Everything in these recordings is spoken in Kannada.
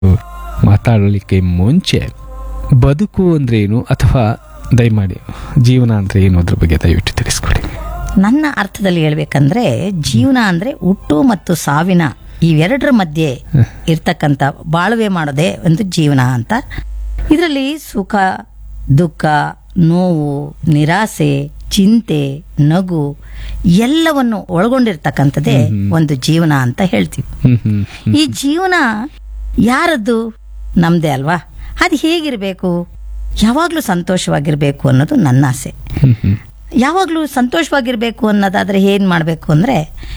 ಮಾತಾಡಲಿಕ್ಕೆ ಮುಂಚೆ ಬದುಕು ಅಂದ್ರೆ ಏನು, ಅಥವಾ ದಯಮಾಡಿ ಜೀವನ ಅಂದ್ರೆ ಏನು ಅದ್ರ ಬಗ್ಗೆ ದಯವಿಟ್ಟು ತಿಳಿಸ್ಕೊಡಿ. ನನ್ನ ಅರ್ಥದಲ್ಲಿ ಹೇಳ್ಬೇಕಂದ್ರೆ ಜೀವನ ಅಂದ್ರೆ ಹುಟ್ಟು ಮತ್ತು ಸಾವಿನ ಇವೆರಡರ ಮಧ್ಯೆ ಇರ್ತಕ್ಕಂಥ ಬಾಳ್ವೆ ಮಾಡೋದೇ ಒಂದು ಜೀವನ ಅಂತ. ಇದರಲ್ಲಿ ಸುಖ, ದುಃಖ, ನೋವು, ನಿರಾಸೆ, ಚಿಂತೆ, ನಗು ಎಲ್ಲವನ್ನು ಒಳಗೊಂಡಿರ್ತಕ್ಕಂಥದ್ದೇ ಒಂದು ಜೀವನ ಅಂತ ಹೇಳ್ತೀವಿ. ಈ ಜೀವನ ಯಾರದ್ದು? ನಮ್ದೇ ಅಲ್ವಾ? ಅದು ಹೇಗಿರ್ಬೇಕು? ಯಾವಾಗ್ಲೂ ಸಂತೋಷವಾಗಿರ್ಬೇಕು ಅನ್ನೋದು ನನ್ನ ಆಸೆ. ಯಾವಾಗ್ಲೂ ಸಂತೋಷವಾಗಿರ್ಬೇಕು ಅನ್ನೋದಾದ್ರೆ ಏನ್ ಮಾಡ್ಬೇಕು ಅಂದ್ರೆ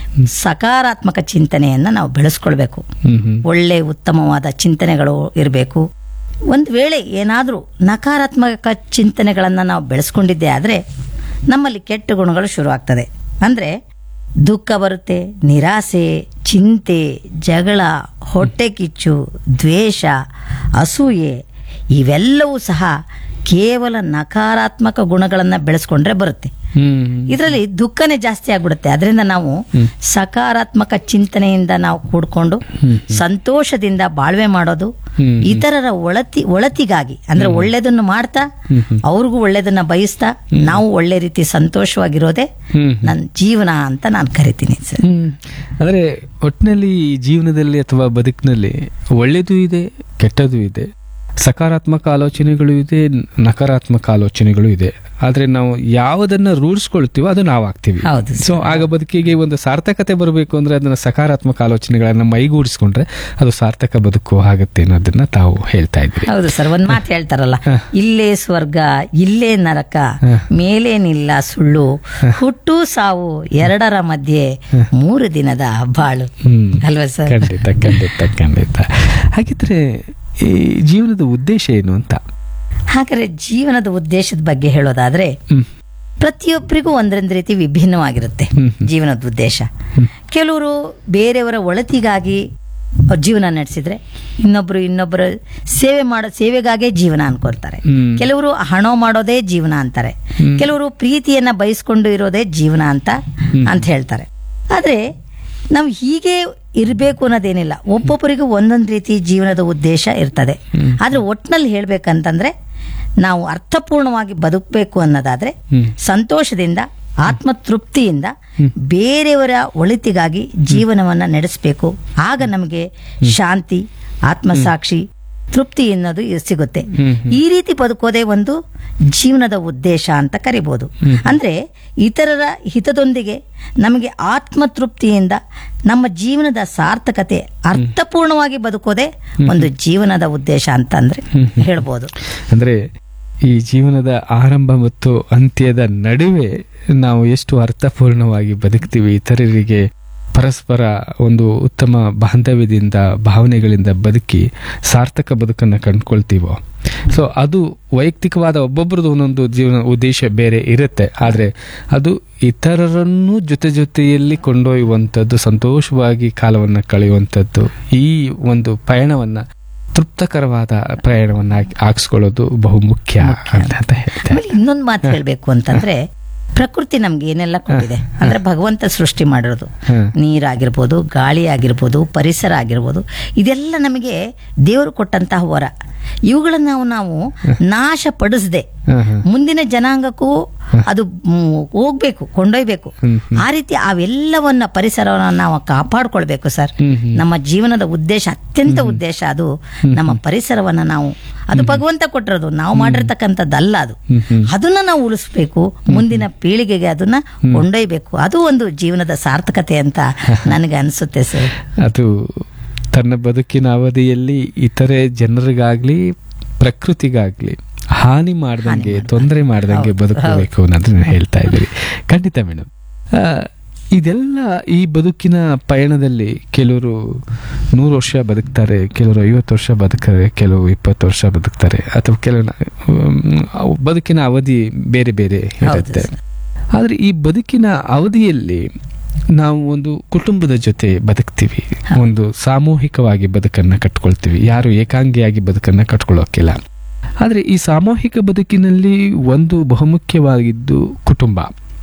ಸಕಾರಾತ್ಮಕ ಚಿಂತನೆಯನ್ನ ನಾವು ಬೆಳೆಸ್ಕೊಳ್ಬೇಕು. ಒಳ್ಳೆ ಉತ್ತಮವಾದ ಚಿಂತನೆಗಳು ಇರಬೇಕು. ಒಂದು ವೇಳೆ ಏನಾದ್ರೂ ನಕಾರಾತ್ಮಕ ಚಿಂತನೆಗಳನ್ನ ನಾವು ಬೆಳೆಸ್ಕೊಂಡಿದ್ದೇ ಆದ್ರೆ ನಮ್ಮಲ್ಲಿ ಕೆಟ್ಟ ಗುಣಗಳು ಶುರುವಾಗ್ತದೆ. ಅಂದ್ರೆ ದುಃಖ ಬರುತ್ತೆ, ನಿರಾಸೆ, ಚಿಂತೆ, ಜಗಳ, ಹೊಟ್ಟೆ ಕಿಚ್ಚು, ದ್ವೇಷ, ಅಸೂಯೆ ಇವೆಲ್ಲವೂ ಸಹ ಕೇವಲ ನಕಾರಾತ್ಮಕ ಗುಣಗಳನ್ನ ಬೆಳೆಸ್ಕೊಂಡ್ರೆ ಬರುತ್ತೆ. ಇದರಲ್ಲಿ ದುಃಖನೇ ಜಾಸ್ತಿ ಆಗ್ಬಿಡುತ್ತೆ. ಅದರಿಂದ ನಾವು ಸಕಾರಾತ್ಮಕ ಚಿಂತನೆಯಿಂದ ನಾವು ಕೂಡ್ಕೊಂಡು ಸಂತೋಷದಿಂದ ಬಾಳ್ವೆ ಮಾಡೋದು, ಇತರರ ಒಳತಿಗಾಗಿ ಅಂದ್ರೆ ಒಳ್ಳೇದನ್ನು ಮಾಡ್ತಾ ಅವ್ರಿಗೂ ಒಳ್ಳೇದನ್ನ ಬಯಸ್ತಾ ನಾವು ಒಳ್ಳೆ ರೀತಿ ಸಂತೋಷವಾಗಿರೋದೇ ನನ್ನ ಜೀವನ ಅಂತ ನಾನು ಕರಿತೀನಿ ಸರ್. ಅಂದ್ರೆ ಒಟ್ಟಿನಲ್ಲಿ ಜೀವನದಲ್ಲಿ ಅಥವಾ ಬದುಕಿನಲ್ಲಿ ಒಳ್ಳೇದು ಇದೆ, ಕೆಟ್ಟದ್ದು ಇದೆ, ಸಕಾರಾತ್ಮಕ ಆಲೋಚನೆಗಳು ಇದೆ, ನಕಾರಾತ್ಮಕ ಆಲೋಚನೆಗಳು ಇದೆ. ಆದ್ರೆ ನಾವು ಯಾವುದನ್ನ ರೂಢಿಸ್ಕೊಳ್ತೀವೋ ಅದು ನಾವು ಆಗ್ತೀವಿ. ಸೊ ಆಗ ಬದುಕಿಗೆ ಒಂದು ಸಾರ್ಥಕತೆ ಬರಬೇಕು ಅಂದ್ರೆ ಅದನ್ನ ಸಕಾರಾತ್ಮಕ ಆಲೋಚನೆಗಳನ್ನ ಮೈಗೂಡಿಸ್ಕೊಂಡ್ರೆ ಅದು ಸಾರ್ಥಕ ಬದುಕು ಆಗುತ್ತೆ ಅನ್ನೋದನ್ನ ತಾವು ಹೇಳ್ತಾ ಇದ್ರಿ. ಹೌದು ಸರ್. ಒಂದ್ ಮಾತು ಹೇಳ್ತಾರಲ್ಲ, ಇಲ್ಲೇ ಸ್ವರ್ಗ ಇಲ್ಲೇ ನರಕ, ಮೇಲೇನಿಲ್ಲ ಸುಳ್ಳು, ಹುಟ್ಟು ಸಾವು ಎರಡರ ಮಧ್ಯೆ 3 ದಿನದ ಬಾಳು ಅಲ್ವಾ ಸರ್? ಖಂಡಿತ ಖಂಡಿತ ಖಂಡಿತ. ಹಾಗಿದ್ರೆ ಈ ಜೀವನದ ಉದ್ದೇಶ ಏನು ಅಂತ? ಹಾಗಾದ್ರೆ ಜೀವನದ ಉದ್ದೇಶದ ಬಗ್ಗೆ ಹೇಳೋದಾದ್ರೆ ಪ್ರತಿಯೊಬ್ಬರಿಗೂ ಒಂದೊಂದು ರೀತಿ ವಿಭಿನ್ನವಾಗಿರುತ್ತೆ ಜೀವನದ ಉದ್ದೇಶ. ಕೆಲವರು ಬೇರೆಯವರ ಒಳತಿಗಾಗಿ ಜೀವನ ನಡೆಸಿದ್ರೆ, ಇನ್ನೊಬ್ಬರ ಸೇವೆಗಾಗೇ ಜೀವನ ಅನ್ಕೊಳ್ತಾರೆ. ಕೆಲವರು ಹಣ ಮಾಡೋದೇ ಜೀವನ ಅಂತಾರೆ. ಕೆಲವರು ಪ್ರೀತಿಯನ್ನ ಬಯಸ್ಕೊಂಡು ಇರೋದೇ ಜೀವನ ಅಂತ ಹೇಳ್ತಾರೆ. ಆದ್ರೆ ನಾವು ಹೀಗೆ ಇರಬೇಕು ಅನ್ನೋದೇನಿಲ್ಲ. ಒಬ್ಬೊಬ್ಬರಿಗೂ ಒಂದೊಂದು ರೀತಿ ಜೀವನದ ಉದ್ದೇಶ ಇರ್ತದೆ. ಆದ್ರೆ ಒಟ್ಟಿನಲ್ಲಿ ಹೇಳ್ಬೇಕಂತಂದ್ರೆ ನಾವು ಅರ್ಥಪೂರ್ಣವಾಗಿ ಬದುಕಬೇಕು ಅನ್ನೋದಾದ್ರೆ ಸಂತೋಷದಿಂದ, ಆತ್ಮತೃಪ್ತಿಯಿಂದ ಬೇರೆಯವರ ಒಳಿತಿಗಾಗಿ ಜೀವನವನ್ನ ನಡೆಸಬೇಕು. ಆಗ ನಮಗೆ ಶಾಂತಿ, ಆತ್ಮಸಾಕ್ಷಿ, ತೃಪ್ತಿ ಅನ್ನೋದು ಸಿಗುತ್ತೆ. ಈ ರೀತಿ ಬದುಕೋದೇ ಒಂದು ಜೀವನದ ಉದ್ದೇಶ ಅಂತ ಕರಿಬಹುದು. ಅಂದ್ರೆ ಇತರರ ಹಿತದೊಂದಿಗೆ ನಮಗೆ ಆತ್ಮತೃಪ್ತಿಯಿಂದ ನಮ್ಮ ಜೀವನದ ಸಾರ್ಥಕತೆ ಅರ್ಥಪೂರ್ಣವಾಗಿ ಬದುಕೋದೇ ಒಂದು ಜೀವನದ ಉದ್ದೇಶ ಅಂತ ಅಂದ್ರೆ ಹೇಳ್ಬೋದು. ಅಂದ್ರೆ ಈ ಜೀವನದ ಆರಂಭ ಮತ್ತು ಅಂತ್ಯದ ನಡುವೆ ನಾವು ಎಷ್ಟು ಅರ್ಥಪೂರ್ಣವಾಗಿ ಬದುಕ್ತೀವಿ, ಇತರರಿಗೆ ಪರಸ್ಪರ ಒಂದು ಉತ್ತಮ ಬಾಂಧವ್ಯದಿಂದ, ಭಾವನೆಗಳಿಂದ ಬದುಕಿ ಸಾರ್ಥಕ ಬದುಕನ್ನು ಕಂಡುಕೊಳ್ತೀವೋ, ಸೊ ಅದು ವೈಯಕ್ತಿಕವಾದ ಒಬ್ಬೊಬ್ರದ್ದು ಒಂದೊಂದು ಜೀವನ ಉದ್ದೇಶ ಬೇರೆ ಇರುತ್ತೆ. ಆದರೆ ಅದು ಇತರರನ್ನು ಜೊತೆಯಲ್ಲಿ ಕೊಂಡೊಯ್ಯುವಂಥದ್ದು, ಸಂತೋಷವಾಗಿ ಕಾಲವನ್ನು ಕಳೆಯುವಂಥದ್ದು, ಈ ಒಂದು ಪಯಣವನ್ನ ತೃಪ್ತಕರವಾದ ಪ್ರಯಾಣವನ್ನ ಆಗಿಸ್ಕೊಳ್ಳೋದು ಬಹು ಮುಖ್ಯ ಅಂತ ಹೇಳ್ತಾರೆ. ಇನ್ನೊಂದು ಮಾತು ಹೇಳ್ಬೇಕು ಅಂತಂದ್ರೆ, ಪ್ರಕೃತಿ ನಮ್ಗೆ ಏನೆಲ್ಲ ಕೊಟ್ಟಿದೆ ಅಂದ್ರೆ ಭಗವಂತ ಸೃಷ್ಟಿ ಮಾಡಿರೋದು, ನೀರಾಗಿರ್ಬೋದು, ಗಾಳಿ ಆಗಿರ್ಬೋದು, ಪರಿಸರ ಆಗಿರ್ಬೋದು, ಇದೆಲ್ಲ ನಮಗೆ ದೇವರು ಕೊಟ್ಟಂತಹ ವರ. ಇವುಗಳನ್ನ ನಾವು ನಾಶ ಪಡಿಸದೆ ಮುಂದಿನ ಜನಾಂಗಕ್ಕೂ ಅದು ಹೋಗ್ಬೇಕು, ಕೊಂಡೊಯ್ಬೇಕು. ಆ ರೀತಿ ಅವೆಲ್ಲವನ್ನ ಪರಿಸರವನ್ನ ನಾವು ಕಾಪಾಡ್ಕೊಳ್ಬೇಕು ಸರ್. ನಮ್ಮ ಜೀವನದ ಉದ್ದೇಶ, ಅತ್ಯಂತ ಉದ್ದೇಶ ಅದು ನಮ್ಮ ಪರಿಸರವನ್ನ ನಾವು, ಅದು ಭಗವಂತ ಕೊಟ್ಟಿರೋದು, ನಾವು ಮಾಡಿರ್ತಕ್ಕಂಥದ್ದಲ್ಲ ಅದು. ಅದನ್ನ ನಾವು ಉಳಿಸ್ಬೇಕು, ಮುಂದಿನ ಪೀಳಿಗೆಗೆ ಅದನ್ನ ಕೊಂಡೊಯ್ಬೇಕು. ಅದು ಒಂದು ಜೀವನದ ಸಾರ್ಥಕತೆ ಅಂತ ನನಗೆ ಅನಿಸುತ್ತೆ ಸರ್. ಅದು ತನ್ನ ಬದುಕಿನ ಅವಧಿಯಲ್ಲಿ ಇತರೆ ಜನರಿಗಾಗ್ಲಿ ಪ್ರಕೃತಿಗಾಗ್ಲಿ ಹಾನಿ ಮಾಡ್ದಂಗೆ, ತೊಂದರೆ ಮಾಡ್ದಂಗೆ ಬದುಕಬೇಕು ಅನ್ನೋದನ್ನ ಹೇಳ್ತಾ ಇದ್ದೀರಿ. ಖಂಡಿತ ಮೇಡಮ್. ಇದೆಲ್ಲ ಈ ಬದುಕಿನ ಪಯಣದಲ್ಲಿ ಕೆಲವರು 100 ವರ್ಷ ಬದುಕ್ತಾರೆ, ಕೆಲವರು 50 ವರ್ಷ ಬದುಕ್ತಾರೆ, ಕೆಲವು 20 ವರ್ಷ ಬದುಕ್ತಾರೆ, ಅಥವಾ ಕೆಲವು ಬದುಕಿನ ಅವಧಿ ಬೇರೆ ಬೇರೆ ಇರುತ್ತೆ. ಆದರೆ ಈ ಬದುಕಿನ ಅವಧಿಯಲ್ಲಿ ನಾವು ಒಂದು ಕುಟುಂಬದ ಜೊತೆ ಬದುಕ್ತೀವಿ, ಒಂದು ಸಾಮೂಹಿಕವಾಗಿ ಬದುಕನ್ನು ಕಟ್ಕೊಳ್ತೀವಿ. ಯಾರು ಏಕಾಂಗಿಯಾಗಿ ಬದುಕನ್ನು ಕಟ್ಕೊಳ್ಳೋಕ್ಕಿಲ್ಲ. ಆದರೆ ಈ ಸಾಮೂಹಿಕ ಬದುಕಿನಲ್ಲಿ ಒಂದು ಬಹುಮುಖ್ಯವಾಗಿದ್ದು ಕುಟುಂಬ.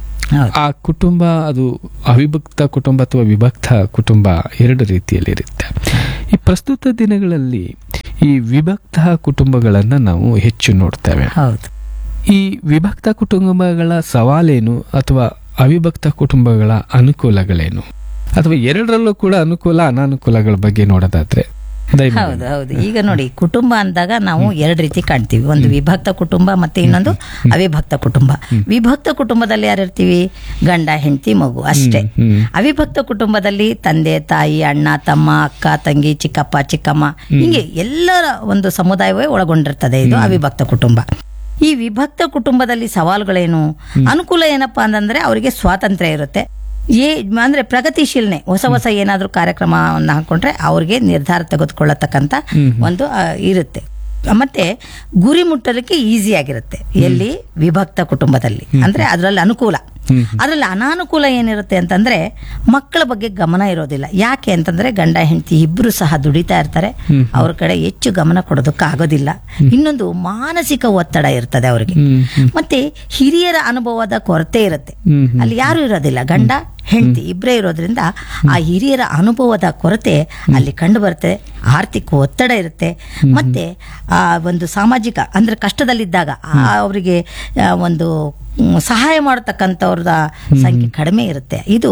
ಆ ಕುಟುಂಬ ಅದು ಅವಿಭಕ್ತ ಕುಟುಂಬ ಅಥವಾ ವಿಭಕ್ತ ಕುಟುಂಬ 2 ರೀತಿಯಲ್ಲಿ ಇರುತ್ತೆ. ಈ ಪ್ರಸ್ತುತ ದಿನಗಳಲ್ಲಿ ಈ ವಿಭಕ್ತ ಕುಟುಂಬಗಳನ್ನ ನಾವು ಹೆಚ್ಚು ನೋಡ್ತೇವೆ. ಹೌದು. ಈ ವಿಭಕ್ತ ಕುಟುಂಬಗಳ ಸವಾಲೇನು ಅಥವಾ ಅವಿಭಕ್ತ ಕುಟುಂಬಗಳ ಅನುಕೂಲಗಳೇನು, ಅಥವಾ ಎರಡರಲ್ಲೂ ಕೂಡ ಅನುಕೂಲ ಅನಾನುಕೂಲಗಳ ಬಗ್ಗೆ ನೋಡೋದಾದ್ರೆ? ಹೌದು ಹೌದು. ಈಗ ನೋಡಿ, ಕುಟುಂಬ ಅಂದಾಗ ನಾವು ಎರಡು ರೀತಿ ಕಾಣ್ತೀವಿ. ಒಂದು ವಿಭಕ್ತ ಕುಟುಂಬ ಮತ್ತೆ ಇನ್ನೊಂದು ಅವಿಭಕ್ತ ಕುಟುಂಬ. ವಿಭಕ್ತ ಕುಟುಂಬದಲ್ಲಿ ಯಾರಿರ್ತೀವಿ? ಗಂಡ, ಹೆಂಡತಿ, ಮಗು ಅಷ್ಟೇ. ಅವಿಭಕ್ತ ಕುಟುಂಬದಲ್ಲಿ ತಂದೆ, ತಾಯಿ, ಅಣ್ಣ, ತಮ್ಮ, ಅಕ್ಕ, ತಂಗಿ, ಚಿಕ್ಕಪ್ಪ, ಚಿಕ್ಕಮ್ಮ, ಹೀಗೆ ಎಲ್ಲರ ಒಂದು ಸಮುದಾಯವೇ ಒಳಗೊಂಡಿರ್ತದೆ. ಇದು ಅವಿಭಕ್ತ ಕುಟುಂಬ. ಈ ವಿಭಕ್ತ ಕುಟುಂಬದಲ್ಲಿ ಸವಾಲುಗಳೇನು? ಅನುಕೂಲ ಏನಪ್ಪಾ ಅಂತಂದ್ರೆ ಅವರಿಗೆ ಸ್ವಾತಂತ್ರ್ಯ ಇರುತ್ತೆ. ಅಂದ್ರೆ ಪ್ರಗತಿಶೀಲನೆ, ಹೊಸ ಹೊಸ ಏನಾದ್ರೂ ಕಾರ್ಯಕ್ರಮವನ್ನು ಹಾಕೊಂಡ್ರೆ ಅವ್ರಿಗೆ ನಿರ್ಧಾರ ತೆಗೆದುಕೊಳ್ಳತಕ್ಕಂತ ಒಂದು ಇರುತ್ತೆ. ಮತ್ತೆ ಗುರಿ ಮುಟ್ಟಲಿಕ್ಕೆ ಈಸಿ ಆಗಿರುತ್ತೆ. ಎಲ್ಲಿ? ವಿಭಕ್ತ ಕುಟುಂಬದಲ್ಲಿ. ಅಂದ್ರೆ ಅದರಲ್ಲಿ ಅನುಕೂಲ. ಅದರಲ್ಲಿ ಅನಾನುಕೂಲ ಏನಿರುತ್ತೆ ಅಂತಂದ್ರೆ ಮಕ್ಕಳ ಬಗ್ಗೆ ಗಮನ ಇರೋದಿಲ್ಲ. ಯಾಕೆ ಅಂತಂದ್ರೆ ಗಂಡ ಹೆಂಡತಿ ಇಬ್ರು ಸಹ ದುಡಿತಾ ಇರ್ತಾರೆ, ಅವ್ರ ಕಡೆ ಹೆಚ್ಚು ಗಮನ ಕೊಡೋದಕ್ಕಾಗೋದಿಲ್ಲ. ಇನ್ನೊಂದು ಮಾನಸಿಕ ಒತ್ತಡ ಇರ್ತದೆ ಅವರಿಗೆ. ಮತ್ತೆ ಹಿರಿಯರ ಅನುಭವದ ಕೊರತೆ ಇರುತ್ತೆ. ಅಲ್ಲಿ ಯಾರು ಇರೋದಿಲ್ಲ, ಗಂಡ ಹೆಂಡತಿ ಇಬ್ಬರೇ ಇರೋದ್ರಿಂದ ಆ ಹಿರಿಯರ ಅನುಭವದ ಕೊರತೆ ಅಲ್ಲಿ ಕಂಡು ಬರುತ್ತೆ. ಆರ್ಥಿಕ ಒತ್ತಡ ಇರುತ್ತೆ. ಮತ್ತೆ ಆ ಒಂದು ಸಾಮಾಜಿಕ ಅಂದ್ರೆ ಕಷ್ಟದಲ್ಲಿದ್ದಾಗ ಅವರಿಗೆ ಒಂದು ಸಹಾಯ ಮಾಡತಕ್ಕಂಥವ್ರದ ಸಂಖ್ಯೆ ಕಡಿಮೆ ಇರುತ್ತೆ. ಇದು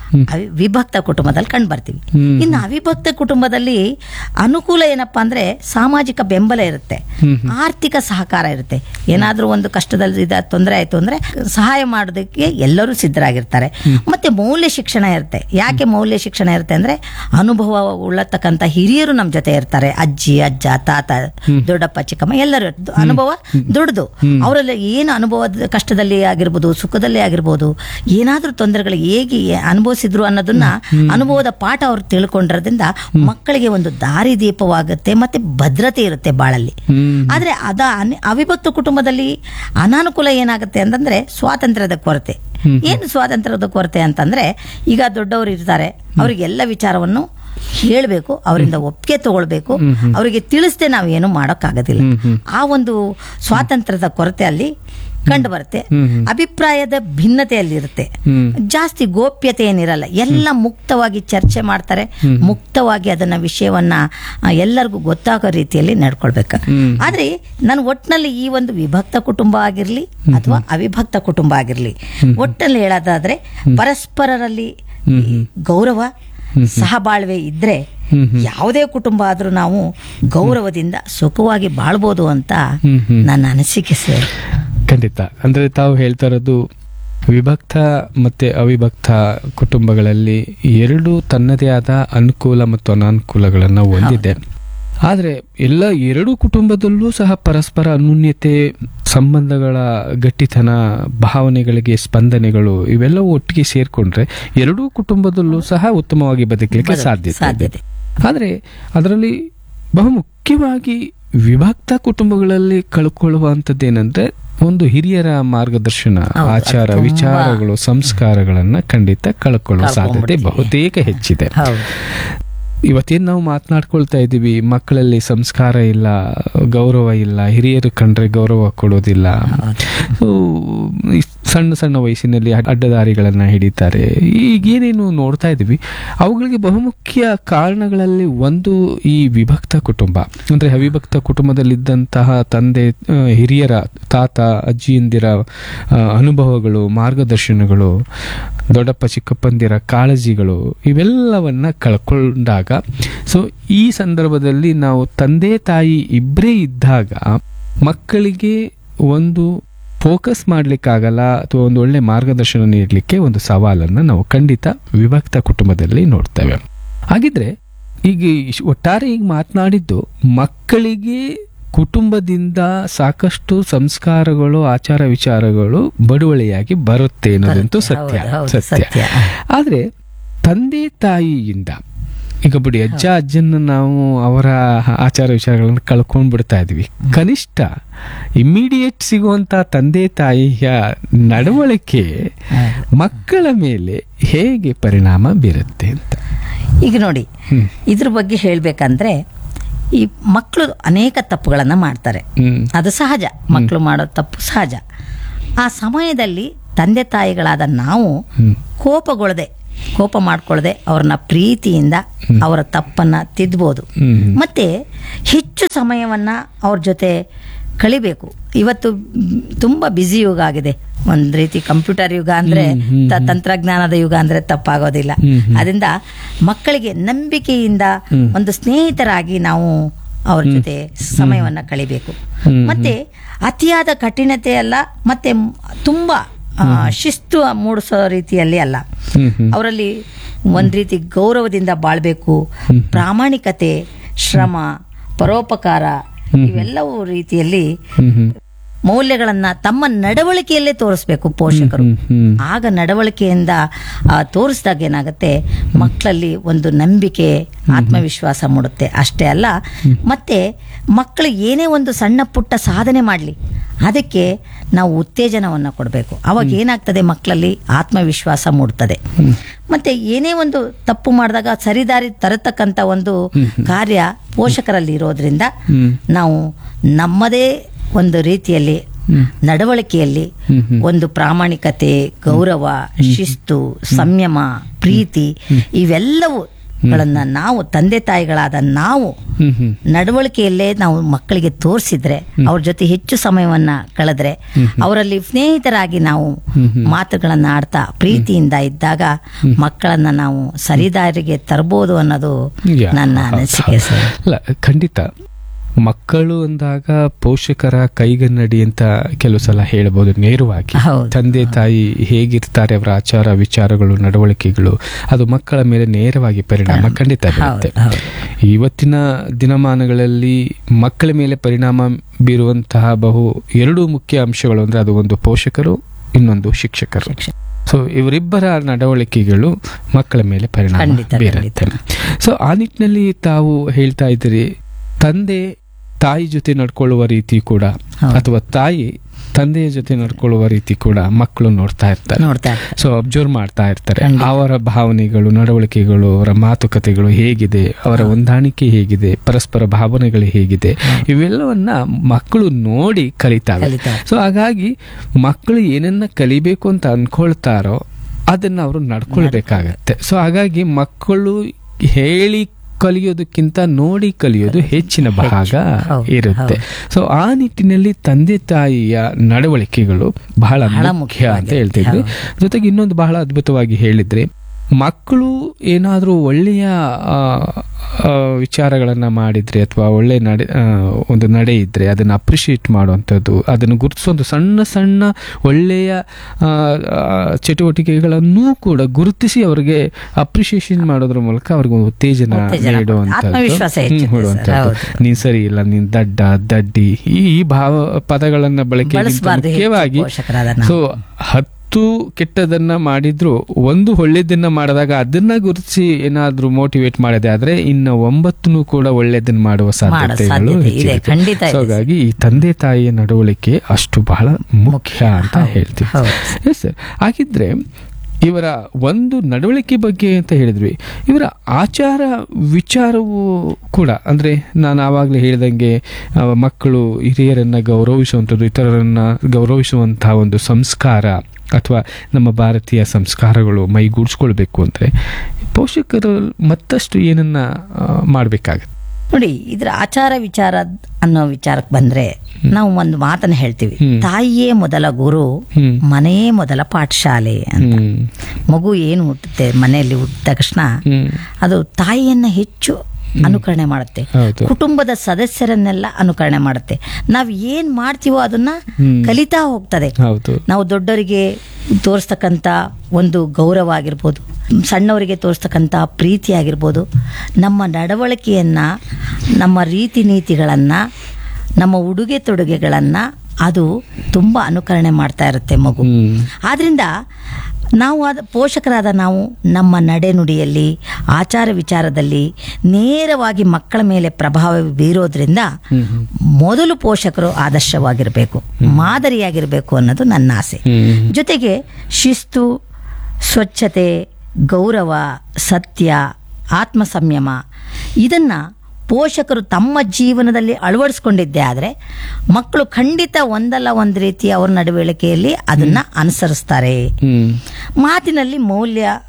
ವಿಭಕ್ತ ಕುಟುಂಬದಲ್ಲಿ ಕಂಡು ಬರ್ತೀವಿ. ಇನ್ನು ಅವಿಭಕ್ತ ಕುಟುಂಬದಲ್ಲಿ ಅನುಕೂಲ ಏನಪ್ಪಾ ಅಂದ್ರೆ ಸಾಮಾಜಿಕ ಬೆಂಬಲ ಇರುತ್ತೆ, ಆರ್ಥಿಕ ಸಹಕಾರ ಇರುತ್ತೆ. ಏನಾದ್ರೂ ಒಂದು ಕಷ್ಟದಲ್ಲಿ ತೊಂದರೆ ಆಯ್ತು ಅಂದ್ರೆ ಸಹಾಯ ಮಾಡೋದಕ್ಕೆ ಎಲ್ಲರೂ ಸಿದ್ಧರಾಗಿರ್ತಾರೆ. ಮತ್ತೆ ಮೌಲ್ಯ ಶಿಕ್ಷಣ ಇರುತ್ತೆ. ಯಾಕೆ ಮೌಲ್ಯ ಶಿಕ್ಷಣ ಇರುತ್ತೆ ಅಂದ್ರೆ ಅನುಭವ ಉಳ್ಳತಕ್ಕಂಥ ಹಿರಿಯರು ನಮ್ಮ ಜೊತೆ ಇರ್ತಾರೆ. ಅಜ್ಜಿ, ಅಜ್ಜ, ತಾತ, ದೊಡ್ಡಪ್ಪ, ಚಿಕ್ಕಮ್ಮ ಎಲ್ಲರೂ ಅನುಭವ ದೊಡ್ಡದು. ಅವರೆಲ್ಲ ಏನು ಅನುಭವದ ಕಷ್ಟದಲ್ಲಿ ಆಗಿರ್ಬೋದು, ಸುಖದಲ್ಲೇ ಆಗಿರ್ಬೋದು, ಏನಾದ್ರೂ ತೊಂದರೆಗಳು ಹೇಗೆ ಅನುಭವಿಸಿದ್ರು ಅನ್ನೋದನ್ನ ಅನುಭವದ ಪಾಠ ಅವ್ರು ತಿಳ್ಕೊಂಡಿರೋದ್ರಿಂದ ಮಕ್ಕಳಿಗೆ ಒಂದು ದಾರಿ ದೀಪವಾಗುತ್ತೆ. ಮತ್ತೆ ಭದ್ರತೆ ಇರುತ್ತೆ ಬಾಳಲ್ಲಿ. ಆದ್ರೆ ಅವಿಭಕ್ತ ಕುಟುಂಬದಲ್ಲಿ ಅನಾನುಕೂಲ ಏನಾಗುತ್ತೆ ಅಂತಂದ್ರೆ ಸ್ವಾತಂತ್ರ್ಯದ ಕೊರತೆ. ಏನು ಸ್ವಾತಂತ್ರ್ಯದ ಕೊರತೆ ಅಂತಂದ್ರೆ ಈಗ ದೊಡ್ಡವರು ಇರ್ತಾರೆ, ಅವರಿಗೆಲ್ಲ ವಿಚಾರವನ್ನು ಹೇಳ್ಬೇಕು, ಅವರಿಂದ ಒಪ್ಪಿಗೆ ತಗೊಳ್ಬೇಕು, ಅವರಿಗೆ ತಿಳಿಸದೆ ನಾವು ಏನು ಮಾಡೋಕ್ಕಾಗೋದಿಲ್ಲ. ಆ ಒಂದು ಸ್ವಾತಂತ್ರ್ಯದ ಕೊರತೆ ಅಲ್ಲಿ ಕಂಡು ಬರುತ್ತೆ. ಅಭಿಪ್ರಾಯದ ಭಿನ್ನತೆಯಲ್ಲಿರುತ್ತೆ. ಜಾಸ್ತಿ ಗೋಪ್ಯತೆ ಏನಿರಲ್ಲ, ಎಲ್ಲ ಮುಕ್ತವಾಗಿ ಚರ್ಚೆ ಮಾಡ್ತಾರೆ, ಮುಕ್ತವಾಗಿ ಅದನ್ನ ವಿಷಯವನ್ನ ಎಲ್ಲರಿಗೂ ಗೊತ್ತಾಗೋ ರೀತಿಯಲ್ಲಿ ನಡ್ಕೊಳ್ಬೇಕು. ಆದ್ರೆ ನಾನು ಒಟ್ಟಿನಲ್ಲಿ ಈ ಒಂದು ವಿಭಕ್ತ ಕುಟುಂಬ ಆಗಿರ್ಲಿ ಅಥವಾ ಅವಿಭಕ್ತ ಕುಟುಂಬ ಆಗಿರ್ಲಿ, ಒಟ್ಟಿನಲ್ಲಿ ಹೇಳೋದಾದ್ರೆ ಪರಸ್ಪರರಲ್ಲಿ ಗೌರವ, ಸಹಬಾಳ್ವೆ ಇದ್ರೆ ಯಾವುದೇ ಕುಟುಂಬ ಆದ್ರೂ ನಾವು ಗೌರವದಿಂದ ಸುಖವಾಗಿ ಬಾಳ್ಬೋದು ಅಂತ ನನ್ನ ಅನಿಸಿಕೆ ಸರ್. ಖಂಡಿತ. ಅಂದ್ರೆ ತಾವು ಹೇಳ್ತಾ ಇರೋದು ವಿಭಕ್ತ ಮತ್ತೆ ಅವಿಭಕ್ತ ಕುಟುಂಬಗಳಲ್ಲಿ ಎರಡು ತನ್ನದೇ ಆದ ಅನುಕೂಲ ಮತ್ತು ಅನಾನುಕೂಲಗಳನ್ನು ಹೊಂದಿದೆ. ಆದರೆ ಎರಡೂ ಕುಟುಂಬದಲ್ಲೂ ಸಹ ಪರಸ್ಪರ ಅನ್ಯೋನ್ಯತೆ, ಸಂಬಂಧಗಳ ಗಟ್ಟಿತನ, ಭಾವನೆಗಳಿಗೆ ಸ್ಪಂದನೆಗಳು ಇವೆಲ್ಲವೂ ಒಟ್ಟಿಗೆ ಸೇರ್ಕೊಂಡ್ರೆ ಎರಡೂ ಕುಟುಂಬದಲ್ಲೂ ಸಹ ಉತ್ತಮವಾಗಿ ಬದುಕಲಿಕ್ಕೆ ಸಾಧ್ಯತೆ ಇದೆ. ಆದರೆ ಅದರಲ್ಲಿ ಬಹುಮುಖ್ಯವಾಗಿ ವಿಭಕ್ತ ಕುಟುಂಬಗಳಲ್ಲಿ ಕಳ್ಕೊಳ್ಳುವಂಥದ್ದೇನೆಂದ್ರೆ ಒಂದು ಹಿರಿಯರ ಮಾರ್ಗದರ್ಶನ, ಆಚಾರ ವಿಚಾರಗಳು, ಸಂಸ್ಕಾರಗಳನ್ನ ಖಂಡಿತ ಕಳ್ಕೊಳ್ಳುವ ಸಾಧ್ಯತೆ ಬಹುತೇಕ ಹೆಚ್ಚಿದೆ. ಇವತ್ತೇನು ನಾವು ಮಾತನಾಡ್ಕೊಳ್ತಾ ಇದ್ದೀವಿ, ಮಕ್ಕಳಲ್ಲಿ ಸಂಸ್ಕಾರ ಇಲ್ಲ, ಗೌರವ ಇಲ್ಲ, ಹಿರಿಯರು ಕಂಡ್ರೆ ಗೌರವ ಕೊಡೋದಿಲ್ಲ, ಸಣ್ಣ ಸಣ್ಣ ವಯಸ್ಸಿನಲ್ಲಿ ಅಡ್ಡದಾರಿಗಳನ್ನು ಹಿಡಿತಾರೆ, ಈಗೇನೇನು ನೋಡ್ತಾ ಇದ್ದೀವಿ ಅವುಗಳಿಗೆ ಬಹುಮುಖ್ಯ ಕಾರಣಗಳಲ್ಲಿ ಒಂದು ಈ ವಿಭಕ್ತ ಕುಟುಂಬ. ಅಂದರೆ ಅವಿಭಕ್ತ ಕುಟುಂಬದಲ್ಲಿದ್ದಂತಹ ತಂದೆ, ಹಿರಿಯರ, ತಾತ, ಅಜ್ಜಿಯಂದಿರ ಅನುಭವಗಳು, ಮಾರ್ಗದರ್ಶನಗಳು, ದೊಡ್ಡಪ್ಪ ಚಿಕ್ಕಪ್ಪಂದಿರ ಕಾಳಜಿಗಳು ಇವೆಲ್ಲವನ್ನ ಕಳ್ಕೊಂಡಾಗ, ಸೊ ಈ ಸಂದರ್ಭದಲ್ಲಿ ನಾವು ತಂದೆ ತಾಯಿ ಇಬ್ಬರೇ ಇದ್ದಾಗ ಮಕ್ಕಳಿಗೆ ಒಂದು ಫೋಕಸ್ ಮಾಡ್ಲಿಕ್ಕಾಗಲ್ಲ ಅಥವಾ ಒಂದು ಒಳ್ಳೆ ಮಾರ್ಗದರ್ಶನ ನೀಡಲಿಕ್ಕೆ ಒಂದು ಸವಾಲನ್ನು ನಾವು ಖಂಡಿತ ವಿಭಕ್ತ ಕುಟುಂಬದಲ್ಲಿ ನೋಡ್ತೇವೆ. ಹಾಗಿದ್ರೆ ಈಗ ಒಟ್ಟಾರೆ ಈಗ ಮಾತನಾಡಿದ್ದು ಮಕ್ಕಳಿಗೆ ಕುಟುಂಬದಿಂದ ಸಾಕಷ್ಟು ಸಂಸ್ಕಾರಗಳು, ಆಚಾರ ವಿಚಾರಗಳು ಬಡವಳಿಯಾಗಿ ಬರುತ್ತೆ ಅನ್ನೋದಂತೂ ಸತ್ಯ. ಆದ್ರೆ ತಂದೆ ತಾಯಿಯಿಂದ ಈಗ ಬಿಡಿ, ಅಜ್ಜ ಅಜ್ಜನ ನಾವು ಅವರ ಆಚಾರ ವಿಚಾರಗಳನ್ನು ಕಳ್ಕೊಂಡ್ ಬಿಡ್ತಾ ಇದ್ವಿ. ಕನಿಷ್ಠ ಇಮ್ಮಿಡಿಯೇಟ್ ಸಿಗುವಂತ ತಂದೆ ತಾಯಿಯ ನಡವಳಿಕೆ ಮಕ್ಕಳ ಮೇಲೆ ಹೇಗೆ ಪರಿಣಾಮ ಬೀರುತ್ತೆ ಅಂತ ಈಗ ನೋಡಿ. ಇದ್ರ ಬಗ್ಗೆ ಹೇಳ್ಬೇಕಂದ್ರೆ ಈ ಮಕ್ಕಳು ಅನೇಕ ತಪ್ಪುಗಳನ್ನ ಮಾಡ್ತಾರೆ, ಅದು ಸಹಜ. ಮಕ್ಕಳು ಮಾಡೋ ತಪ್ಪು ಸಹಜ. ಆ ಸಮಯದಲ್ಲಿ ತಂದೆ ತಾಯಿಗಳಾದ ನಾವು ಕೋಪಗೊಳ್ಳದೆ ಕೋಪ ಮಾಡ್ಕೊಳ್ಳದೆ ಅವ್ರನ್ನ ಪ್ರೀತಿಯಿಂದ ಅವರ ತಪ್ಪನ್ನ ತಿದ್ದಬಹುದು. ಮತ್ತೆ ಹೆಚ್ಚು ಸಮಯವನ್ನ ಅವ್ರ ಜೊತೆ ಕಳಿಬೇಕು. ಇವತ್ತು ತುಂಬಾ ಬ್ಯುಸಿ ಯುಗ ಆಗಿದೆ. ಒಂದ್ ರೀತಿ ಕಂಪ್ಯೂಟರ್ ಯುಗ ಅಂದ್ರೆ ತಂತ್ರಜ್ಞಾನದ ಯುಗ ಅಂದ್ರೆ ತಪ್ಪಾಗೋದಿಲ್ಲ. ಅದರಿಂದ ಮಕ್ಕಳಿಗೆ ನಂಬಿಕೆಯಿಂದ ಒಂದು ಸ್ನೇಹಿತರಾಗಿ ನಾವು ಅವ್ರ ಜೊತೆ ಸಮಯವನ್ನ ಕಳಿಬೇಕು. ಮತ್ತೆ ಅತಿಯಾದ ಕಠಿಣತೆ ಅಲ್ಲ, ಮತ್ತೆ ತುಂಬಾ ಶಿಸ್ತು ಮೂಡಿಸೋ ರೀತಿಯಲ್ಲಿ ಅಲ್ಲ. ಅವರಲ್ಲಿ ಒಂದ್ ರೀತಿ ಗೌರವದಿಂದ ಬಾಳ್ಬೇಕು. ಪ್ರಾಮಾಣಿಕತೆ, ಶ್ರಮ, ಪರೋಪಕಾರ ಇವೆಲ್ಲವೂ ರೀತಿಯಲ್ಲಿ ಮೌಲ್ಯಗಳನ್ನ ತಮ್ಮ ನಡವಳಿಕೆಯಲ್ಲೇ ತೋರಿಸ್ಬೇಕು ಪೋಷಕರು. ಆಗ ನಡವಳಿಕೆಯಿಂದ ತೋರಿಸಿದಾಗ ಏನಾಗುತ್ತೆ, ಮಕ್ಕಳಲ್ಲಿ ಒಂದು ನಂಬಿಕೆ, ಆತ್ಮವಿಶ್ವಾಸ ಮೂಡುತ್ತೆ. ಅಷ್ಟೇ ಅಲ್ಲ, ಮತ್ತೆ ಮಕ್ಕಳು ಏನೇ ಒಂದು ಸಣ್ಣ ಪುಟ್ಟ ಸಾಧನೆ ಮಾಡಲಿ, ಅದಕ್ಕೆ ನಾವು ಉತ್ತೇಜನವನ್ನು ಕೊಡಬೇಕು. ಅವಾಗ ಏನಾಗ್ತದೆ, ಮಕ್ಕಳಲ್ಲಿ ಆತ್ಮವಿಶ್ವಾಸ ಮೂಡ್ತದೆ. ಮತ್ತೆ ಏನೇ ಒಂದು ತಪ್ಪು ಮಾಡಿದಾಗ ಸರಿದಾರಿ ತರತಕ್ಕಂಥ ಒಂದು ಕಾರ್ಯ ಪೋಷಕರಲ್ಲಿ ಇರೋದ್ರಿಂದ ನಾವು ನಮ್ಮದೇ ಒಂದು ರೀತಿಯಲ್ಲಿ ನಡವಳಿಕೆಯಲ್ಲಿ ಒಂದು ಪ್ರಾಮಾಣಿಕತೆ, ಗೌರವ, ಶಿಸ್ತು, ಸಂಯಮ, ಪ್ರೀತಿ ಇವೆಲ್ಲವೂ ಗಳನ್ನ ನಾವು ತಂದೆ ತಾಯಿಗಳಾದ ನಾವು ನಡವಳಿಕೆಯಲ್ಲೇ ನಾವು ಮಕ್ಕಳಿಗೆ ತೋರಿಸಿದ್ರೆ, ಅವ್ರ ಜೊತೆ ಹೆಚ್ಚು ಸಮಯವನ್ನ ಕಳೆದ್ರೆ, ಅವರಲ್ಲಿ ಸ್ನೇಹಿತರಾಗಿ ನಾವು ಮಾತುಗಳನ್ನ ಆಡ್ತಾ ಪ್ರೀತಿಯಿಂದ ಇದ್ದಾಗ ಮಕ್ಕಳನ್ನ ನಾವು ಸರಿದಾರಿಗೆ ತರಬಹುದು ಅನ್ನೋದು ನನ್ನ ಅನಿಸಿಕೆ ಸರ್. ಅಲ್ಲ, ಖಂಡಿತ ಮಕ್ಕಳು ಅಂದಾಗ ಪೋಷಕರ ಕೈಗನ್ನಡಿ ಅಂತ ಕೆಲವು ಸಲ ಹೇಳ್ಬೋದು ನೇರವಾಗಿ. ತಂದೆ ತಾಯಿ ಹೇಗಿರ್ತಾರೆ, ಅವರ ಆಚಾರ ವಿಚಾರಗಳು, ನಡವಳಿಕೆಗಳು, ಅದು ಮಕ್ಕಳ ಮೇಲೆ ನೇರವಾಗಿ ಪರಿಣಾಮ ಖಂಡಿತ ಬೀರುತ್ತೆ. ಇವತ್ತಿನ ದಿನಮಾನಗಳಲ್ಲಿ ಮಕ್ಕಳ ಮೇಲೆ ಪರಿಣಾಮ ಬೀರುವಂತಹ ಎರಡು ಮುಖ್ಯ ಅಂಶಗಳು ಅಂದ್ರೆ ಅದು ಒಂದು ಪೋಷಕರು, ಇನ್ನೊಂದು ಶಿಕ್ಷಕರು. ಸೊ ಇವರಿಬ್ಬರ ನಡವಳಿಕೆಗಳು ಮಕ್ಕಳ ಮೇಲೆ ಪರಿಣಾಮ ಬೀರುತ್ತೆ. ಸೊ ಆ ನಿಟ್ಟಿನಲ್ಲಿ ತಾವು ಹೇಳ್ತಾ ಇದ್ದೀರಿ, ತಂದೆ ತಾಯಿ ಜೊತೆ ನಡ್ಕೊಳ್ಳುವ ರೀತಿ ಕೂಡ, ಅಥವಾ ತಾಯಿ ತಂದೆಯ ಜೊತೆ ನಡ್ಕೊಳ್ಳುವ ರೀತಿ ಕೂಡ ಮಕ್ಕಳು ನೋಡ್ತಾ ಇರ್ತಾರೆ. ಸೊ ಅಬ್ಸರ್ವ್ ಮಾಡ್ತಾ ಇರ್ತಾರೆ. ಅವರ ಭಾವನೆಗಳು, ನಡವಳಿಕೆಗಳು, ಅವರ ಮಾತುಕತೆಗಳು ಹೇಗಿದೆ, ಅವರ ಹೊಂದಾಣಿಕೆ ಹೇಗಿದೆ, ಪರಸ್ಪರ ಭಾವನೆಗಳು ಹೇಗಿದೆ, ಇವೆಲ್ಲವನ್ನ ಮಕ್ಕಳು ನೋಡಿ ಕಲಿತಾರೆ. ಸೊ ಹಾಗಾಗಿ ಮಕ್ಕಳು ಏನನ್ನ ಕಲಿಬೇಕು ಅಂತ ಅನ್ಕೊಳ್ತಾರೋ ಅದನ್ನ ಅವರು ನಡ್ಕೊಳ್ಬೇಕಾಗತ್ತೆ. ಸೊ ಹಾಗಾಗಿ ಮಕ್ಕಳು ಹೇಳಿ ಕಲಿಯೋದಕ್ಕಿಂತ ನೋಡಿ ಕಲಿಯೋದು ಹೆಚ್ಚಿನ ಭಾಗ ಇರುತ್ತೆ. ಸೊ ಆ ನಿಟ್ಟಿನಲ್ಲಿ ತಂದೆ ತಾಯಿಯ ನಡವಳಿಕೆಗಳು ಬಹಳ ಮುಖ್ಯ ಅಂತ ಹೇಳ್ತಿದ್ವಿ. ಜೊತೆಗೆ ಇನ್ನೊಂದು ಬಹಳ ಅದ್ಭುತವಾಗಿ ಹೇಳಿದ್ರೆ, ಮಕ್ಕಳು ಏನಾದರೂ ಒಳ್ಳೆಯ ವಿಚಾರಗಳನ್ನ ಮಾಡಿದ್ರೆ ಅಥವಾ ಒಳ್ಳೆ ಒಂದು ನಡೆ ಇದ್ರೆ ಅದನ್ನು ಅಪ್ರಿಷಿಯೇಟ್ ಮಾಡುವಂಥದ್ದು, ಅದನ್ನು ಗುರುತಿಸುವಂಥ ಸಣ್ಣ ಸಣ್ಣ ಒಳ್ಳೆಯ ಚಟುವಟಿಕೆಗಳನ್ನೂ ಕೂಡ ಗುರುತಿಸಿ ಅವರಿಗೆ ಅಪ್ರಿಷಿಯೇಷನ್ ಮಾಡೋದ್ರ ಮೂಲಕ ಅವ್ರಿಗೆ ಉತ್ತೇಜನ ನೀಡುವಂಥದ್ದು. ನೀನ್ ಸರಿ ಇಲ್ಲ, ನೀನ್ ದಡ್ಡಿ, ಈ ಪದಗಳನ್ನ ಬಳಕೆ ಮುಖ್ಯವಾಗಿ. ಸೊ 10 ಕೆಟ್ಟದನ್ನ ಮಾಡಿದ್ರು ಒಂದು ಒಳ್ಳೇದನ್ನ ಮಾಡಿದಾಗ ಅದನ್ನ ಗುರುತಿಸಿ ಏನಾದ್ರೂ ಮೋಟಿವೇಟ್ ಮಾಡಿದೆ ಆದ್ರೆ ಇನ್ನು 9 ಕೂಡ ಒಳ್ಳೇದನ್ನ ಮಾಡುವ ಸಾಧ್ಯತೆಗಳು ಹೆಚ್ಚಿದೆ. ಹಾಗಾಗಿ ಈ ತಂದೆ ತಾಯಿಯ ನಡವಳಿಕೆ ಅಷ್ಟು ಬಹಳ ಮುಖ್ಯ ಅಂತ ಹೇಳ್ತೀವಿ. Yes sir. ಹಾಗಿದ್ರೆ ಇವರ ಒಂದು ನಡವಳಿಕೆ ಬಗ್ಗೆ ಅಂತ ಹೇಳಿದ್ವಿ, ಇವರ ಆಚಾರ ವಿಚಾರವೂ ಕೂಡ, ಅಂದ್ರೆ ನಾನು ಆವಾಗಲೇ ಹೇಳಿದಂಗೆ ಮಕ್ಕಳು ಹಿರಿಯರನ್ನ ಗೌರವಿಸುವಂಥದ್ದು, ಇತರರನ್ನ ಗೌರವಿಸುವಂತಹ ಒಂದು ಸಂಸ್ಕಾರ ಅಥವಾ ನಮ್ಮ ಭಾರತೀಯ ಸಂಸ್ಕಾರಗಳು ಮೈಗೂಡಿಸ್ಕೊಳ್ಬೇಕು ಅಂದ್ರೆ ಪೋಷಕರು ಮತ್ತಷ್ಟು ಏನನ್ನ ಮಾಡಬೇಕಾಗತ್ತೆ ನೋಡಿ. ಇದ್ರ ಆಚಾರ ವಿಚಾರ ಅನ್ನೋ ವಿಚಾರಕ್ಕೆ ಬಂದ್ರೆ ನಾವು ಒಂದು ಮಾತನ್ನ ಹೇಳ್ತೀವಿ, ತಾಯಿಯೇ ಮೊದಲ ಗುರು, ಮನೆಯೇ ಮೊದಲ ಪಾಠಶಾಲೆ ಅಂತ. ಮಗು ಏನು ಹುಟ್ಟುತ್ತೆ ಮನೆಯಲ್ಲಿ ಹುಟ್ಟಿದ ತಕ್ಷಣ ಅದು ತಾಯಿಯನ್ನ ಹೆಚ್ಚು ಅನುಕರಣೆ ಮಾಡುತ್ತೆ, ಕುಟುಂಬದ ಸದಸ್ಯರನ್ನೆಲ್ಲ ಅನುಕರಣೆ ಮಾಡುತ್ತೆ. ನಾವ್ ಏನ್ ಮಾಡ್ತೀವೋ ಅದನ್ನ ಕಲಿತಾ ಹೋಗ್ತದೆ. ನಾವು ದೊಡ್ಡವರಿಗೆ ತೋರಿಸ್ತಕ್ಕಂಥ ಒಂದು ಗೌರವ ಆಗಿರ್ಬೋದು, ಸಣ್ಣವರಿಗೆ ತೋರಿಸ್ತಕ್ಕಂಥ ಪ್ರೀತಿ ಆಗಿರ್ಬೋದು, ನಮ್ಮ ನಡವಳಿಕೆಯನ್ನ, ನಮ್ಮ ರೀತಿ ನೀತಿಗಳನ್ನ, ನಮ್ಮ ಉಡುಗೆ ತೊಡುಗೆಗಳನ್ನ ಅದು ತುಂಬಾ ಅನುಕರಣೆ ಮಾಡ್ತಾ ಇರುತ್ತೆ ಮಗು. ಆದ್ರಿಂದ ನಾವು ಪೋಷಕರಾದ ನಾವು ನಮ್ಮ ನಡೆನುಡಿಯಲ್ಲಿ, ಆಚಾರ ವಿಚಾರದಲ್ಲಿ ನೇರವಾಗಿ ಮಕ್ಕಳ ಮೇಲೆ ಪ್ರಭಾವ ಬೀರೋದ್ರಿಂದ ಮೊದಲು ಪೋಷಕರು ಆದರ್ಶವಾಗಿರಬೇಕು, ಮಾದರಿಯಾಗಿರಬೇಕು ಅನ್ನೋದು ನನ್ನ ಆಸೆ. ಜೊತೆಗೆ ಶಿಸ್ತು, ಸ್ವಚ್ಛತೆ, ಗೌರವ, ಸತ್ಯ, ಆತ್ಮ ಸಂಯಮ ಇದನ್ನ ಪೋಷಕರು ತಮ್ಮ ಜೀವನದಲ್ಲಿ ಅಳವಡಿಸ್ಕೊಂಡಿದ್ದೇ ಆದರೆ ಮಕ್ಕಳು ಖಂಡಿತ ಒಂದಲ್ಲ ಒಂದು ರೀತಿ ಅವ್ರ ನಡವಳಿಕೆಯಲ್ಲಿ ಅದನ್ನ ಅನುಸರಿಸ್ತಾರೆ. ಮಾತಿನಲ್ಲಿ ಮೌಲ್ಯ,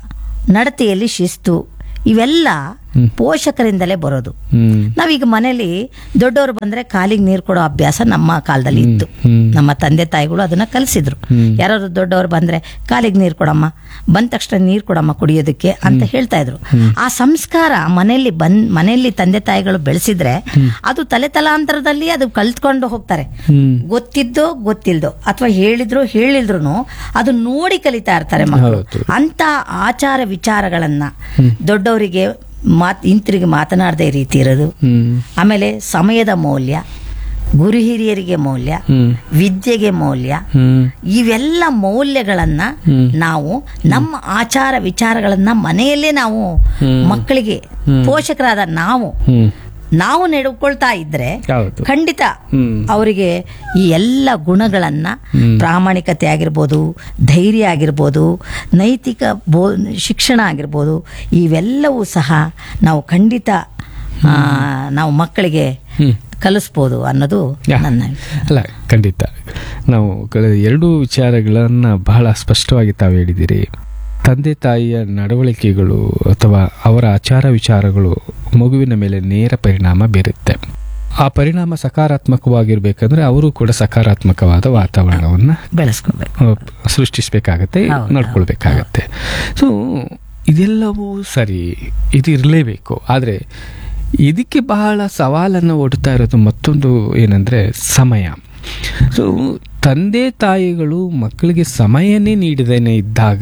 ನಡತೆಯಲ್ಲಿ ಶಿಸ್ತು, ಇವೆಲ್ಲ ಪೋಷಕರಿಂದಲೇ ಬರೋದು. ನಾವೀಗ ಮನೇಲಿ ದೊಡ್ಡವರು ಬಂದ್ರೆ ಕಾಲಿಗೆ ನೀರು ಕೊಡೋ ಅಭ್ಯಾಸ ನಮ್ಮ ಕಾಲದಲ್ಲಿ ಇತ್ತು. ನಮ್ಮ ತಂದೆ ತಾಯಿಗಳು ಅದನ್ನ ಕಲಿಸಿದ್ರು. ಯಾರಾದ್ರು ದೊಡ್ಡವರು ಬಂದ್ರೆ ಕಾಲಿಗೆ ನೀರು ಕೊಡಮ್ಮ, ಬಂದ ತಕ್ಷಣ ನೀರು ಕೊಡಮ್ಮ ಕುಡಿಯೋದಕ್ಕೆ ಅಂತ ಹೇಳ್ತಾ ಇದ್ರು. ಆ ಸಂಸ್ಕಾರ ಮನೆಯಲ್ಲಿ ತಂದೆ ತಾಯಿಗಳು ಬೆಳೆಸಿದ್ರೆ ಅದು ತಲೆ ತಲಾಂತರದಲ್ಲಿ ಅದು ಕಲ್ತ್ಕೊಂಡು ಹೋಗ್ತಾರೆ. ಗೊತ್ತಿದ್ದೋ ಗೊತ್ತಿಲ್ದೋ ಅಥವಾ ಹೇಳಿಲ್ದ್ರು ಅದು ನೋಡಿ ಕಲಿತಾ ಇರ್ತಾರೆ ಮಕ್ಕಳು. ಅಂತ ಆಚಾರ ವಿಚಾರಗಳನ್ನ ದೊಡ್ಡವರಿಗೆ ಹಿಂತಿರುಗಿ ಮಾತನಾಡದೆ ರೀತಿ ಇರೋದು, ಆಮೇಲೆ ಸಮಯದ ಮೌಲ್ಯ, ಗುರು ಹಿರಿಯರಿಗೆ ಮೌಲ್ಯ, ವಿದ್ಯೆಗೆ ಮೌಲ್ಯ, ಇವೆಲ್ಲ ಮೌಲ್ಯಗಳನ್ನ ನಾವು ನಮ್ಮ ಆಚಾರ ವಿಚಾರಗಳನ್ನ ಮನೆಯಲ್ಲೇ ನಾವು ಮಕ್ಕಳಿಗೆ ಪೋಷಕರಾದ ನಾವು ನಡ್ಕೊಳ್ತಾ ಇದ್ರೆ ಖಂಡಿತ ಅವರಿಗೆ ಈ ಎಲ್ಲ ಗುಣಗಳನ್ನ, ಪ್ರಾಮಾಣಿಕತೆ ಆಗಿರ್ಬೋದು, ಧೈರ್ಯ ಆಗಿರ್ಬೋದು, ನೈತಿಕ ಶಿಕ್ಷಣ ಆಗಿರ್ಬೋದು, ಇವೆಲ್ಲವೂ ಸಹ ನಾವು ಖಂಡಿತ ನಾವು ಮಕ್ಕಳಿಗೆ ಕಲಿಸ್ಬೋದು ಅನ್ನೋದು ನನ್ನ ಅಲ್ಲ. ಖಂಡಿತ ನಾವು ಕಳೆದ 2 ವಿಚಾರಗಳನ್ನ ಬಹಳ ಸ್ಪಷ್ಟವಾಗಿ ತಾವು ಹೇಳಿದಿರಿ. ತಂದೆ ತಾಯಿಯ ನಡವಳಿಕೆಗಳು ಅಥವಾ ಅವರ ಆಚಾರ ವಿಚಾರಗಳು ಮಗುವಿನ ಮೇಲೆ ನೇರ ಪರಿಣಾಮ ಬೀರುತ್ತೆ. ಆ ಪರಿಣಾಮ ಸಕಾರಾತ್ಮಕವಾಗಿರ್ಬೇಕಂದ್ರೆ ಅವರು ಕೂಡ ಸಕಾರಾತ್ಮಕವಾದ ವಾತಾವರಣವನ್ನು ಸೃಷ್ಟಿಸಬೇಕಾಗತ್ತೆ, ನಡ್ಕೊಳ್ಬೇಕಾಗತ್ತೆ. ಸೊ ಇದೆಲ್ಲವೂ ಸರಿ, ಇದು ಇರಲೇಬೇಕು. ಆದರೆ ಇದಕ್ಕೆ ಬಹಳ ಸವಾಲನ್ನು ಒಡ್ತಾ ಇರೋದು ಮತ್ತೊಂದು ಏನಂದರೆ ಸಮಯ. ಸೊ ತಂದೆ ತಾಯಿಗಳು ಮಕ್ಕಳಿಗೆ ಸಮಯನೇ ನೀಡದೇನೆ ಇದ್ದಾಗ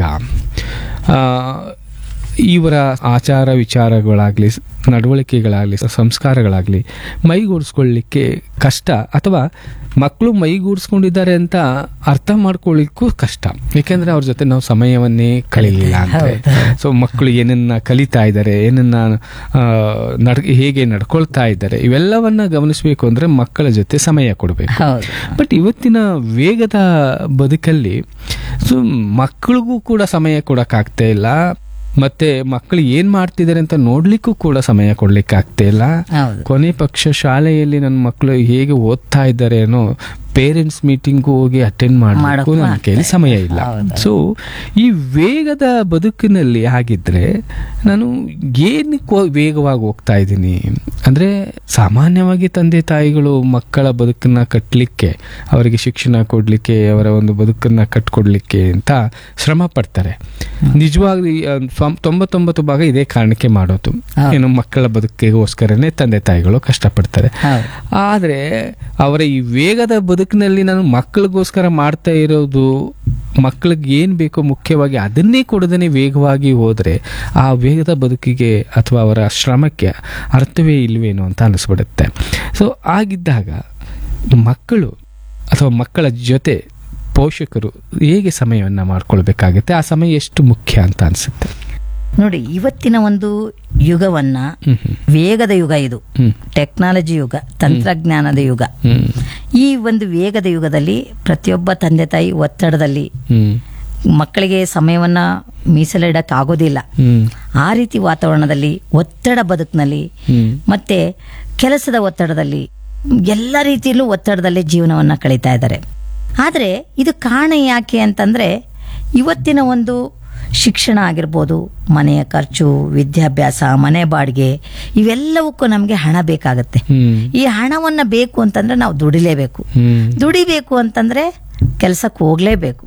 ಇವರ ಆಚಾರ ವಿಚಾರಗಳಾಗಲಿ, ನಡವಳಿಕೆಗಳಾಗಲಿ, ಸಂಸ್ಕಾರಗಳಾಗಲಿ ಮೈಗೂಡಿಸ್ಕೊಳ್ಳಿಕ್ಕೆ ಕಷ್ಟ, ಅಥವಾ ಮಕ್ಕಳು ಮೈಗೂಡಿಸ್ಕೊಂಡಿದ್ದಾರೆ ಅಂತ ಅರ್ಥ ಮಾಡ್ಕೊಳ್ಳಿಕ್ಕೂ ಕಷ್ಟ. ಯಾಕೆಂದರೆ ಅವ್ರ ಜೊತೆ ನಾವು ಸಮಯವನ್ನೇ ಕಳೀಲಿಲ್ಲ ಅಂದರೆ. ಸೊ ಮಕ್ಕಳು ಏನನ್ನ ಕಲಿತಾ ಇದ್ದಾರೆ, ಏನನ್ನ ಹೇಗೆ ನಡ್ಕೊಳ್ತಾ ಇದ್ದಾರೆ, ಇವೆಲ್ಲವನ್ನ ಗಮನಿಸಬೇಕು ಅಂದರೆ ಮಕ್ಕಳ ಜೊತೆ ಸಮಯ ಕೊಡಬೇಕು. ಬಟ್ ಇವತ್ತಿನ ವೇಗದ ಬದುಕಲ್ಲಿ ಸೊ ಮಕ್ಕಳಿಗೂ ಕೂಡ ಸಮಯ ಕೊಡೋಕ್ಕಾಗ್ತಾ ಇಲ್ಲ, ಮತ್ತೆ ಮಕ್ಕಳು ಏನ್ ಮಾಡ್ತಿದ್ದಾರೆ ಅಂತ ನೋಡ್ಲಿಕ್ಕೂ ಕೂಡ ಸಮಯ ಕೊಡ್ಲಿಕ್ಕೆ ಆಗ್ತಾ ಇಲ್ಲ. ಕೊನೆ ಪಕ್ಷ ಶಾಲೆಯಲ್ಲಿ ನನ್ನ ಮಕ್ಕಳು ಹೇಗೆ ಓದ್ತಾ ಇದ್ದಾರೆ ಅನ್ನೋ ಪೇರೆಂಟ್ಸ್ ಮೀಟಿಂಗ್ ಹೋಗಿ ಅಟೆಂಡ್ ಮಾಡಬೇಕು ನನ್ನ ಕೈಲಿ ಸಮಯ ಇಲ್ಲ. ಸೊ ಈ ವೇಗದ ಬದುಕಿನಲ್ಲಿ ಆಗಿದ್ರೆ ನಾನು ಏನಕ್ಕೆ ವೇಗವಾಗಿ ಹೋಗ್ತಾ ಇದ್ದೀನಿ ಅಂದರೆ, ಸಾಮಾನ್ಯವಾಗಿ ತಂದೆ ತಾಯಿಗಳು ಮಕ್ಕಳ ಬದುಕನ್ನ ಕಟ್ಟಲಿಕ್ಕೆ, ಅವರಿಗೆ ಶಿಕ್ಷಣ ಕೊಡಲಿಕ್ಕೆ, ಅವರ ಒಂದು ಬದುಕನ್ನ ಕಟ್ಕೊಡ್ಲಿಕ್ಕೆ ಅಂತ ಶ್ರಮ ಪಡ್ತಾರೆ. ನಿಜವಾಗಿ 99 ಭಾಗ ಇದೇ ಕಾರಣಕ್ಕೆ ಮಾಡೋದು, ಏನು ಮಕ್ಕಳ ಬದುಕಿಗೋಸ್ಕರನೇ ತಂದೆ ತಾಯಿಗಳು ಕಷ್ಟಪಡ್ತಾರೆ. ಆದರೆ ಅವರ ಈ ವೇಗದ ಬದುಕಿನಲ್ಲಿ ನಾನು ಮಕ್ಕಳಿಗೋಸ್ಕರ ಮಾಡ್ತಾ ಇರೋದು, ಮಕ್ಕಳಿಗೆ ಏನು ಬೇಕೋ ಮುಖ್ಯವಾಗಿ ಅದನ್ನೇ ಕೊಡದೇ ವೇಗವಾಗಿ ಹೋದರೆ ಆ ವೇಗದ ಬದುಕಿಗೆ ಅಥವಾ ಅವರ ಶ್ರಮಕ್ಕೆ ಅರ್ಥವೇ ಇಲ್ವೇನೋ ಅಂತ ಅನಿಸ್ಬಿಡುತ್ತೆ. ಸೊ ಆಗಿದ್ದಾಗ ಮಕ್ಕಳು ಅಥವಾ ಮಕ್ಕಳ ಜೊತೆ ಪೋಷಕರು ಹೇಗೆ ಸಮಯವನ್ನು ಮಾಡ್ಕೊಳ್ಬೇಕಾಗತ್ತೆ, ಆ ಸಮಯ ಎಷ್ಟು ಮುಖ್ಯ ಅಂತ ಅನಿಸುತ್ತೆ ನೋಡಿ. ಇವತ್ತಿನ ಒಂದು ಯುಗವನ್ನ ವೇಗದ ಯುಗ, ಇದು ಟೆಕ್ನಾಲಜಿ ಯುಗ, ತಂತ್ರಜ್ಞಾನದ ಯುಗ. ಈ ಒಂದು ವೇಗದ ಯುಗದಲ್ಲಿ ಪ್ರತಿಯೊಬ್ಬ ತಂದೆ ತಾಯಿ ಒತ್ತಡದಲ್ಲಿ ಮಕ್ಕಳಿಗೆ ಸಮಯವನ್ನ ಮೀಸಲಿಡಕ್ ಆಗೋದಿಲ್ಲ. ಆ ರೀತಿ ವಾತಾವರಣದಲ್ಲಿ, ಒತ್ತಡ ಬದುಕಿನಲ್ಲಿ, ಮತ್ತೆ ಕೆಲಸದ ಒತ್ತಡದಲ್ಲಿ, ಎಲ್ಲ ರೀತಿಯಲ್ಲೂ ಒತ್ತಡದಲ್ಲಿ ಜೀವನವನ್ನ ಕಳೀತಾ ಇದ್ದಾರೆ. ಆದರೆ ಇದು ಕಾರಣ ಯಾಕೆ ಅಂತಂದ್ರೆ, ಇವತ್ತಿನ ಒಂದು ಶಿಕ್ಷಣ ಆಗಿರ್ಬೋದು, ಮನೆಯ ಖರ್ಚು, ವಿದ್ಯಾಭ್ಯಾಸ, ಮನೆ ಬಾಡಿಗೆ, ಇವೆಲ್ಲವಕ್ಕೂ ನಮಗೆ ಹಣ ಬೇಕಾಗತ್ತೆ. ಈ ಹಣವನ್ನ ಬೇಕು ಅಂತಂದ್ರೆ ನಾವು ದುಡಿಬೇಕು ಅಂತಂದ್ರೆ ಕೆಲಸಕ್ಕೆ ಹೋಗ್ಲೇಬೇಕು.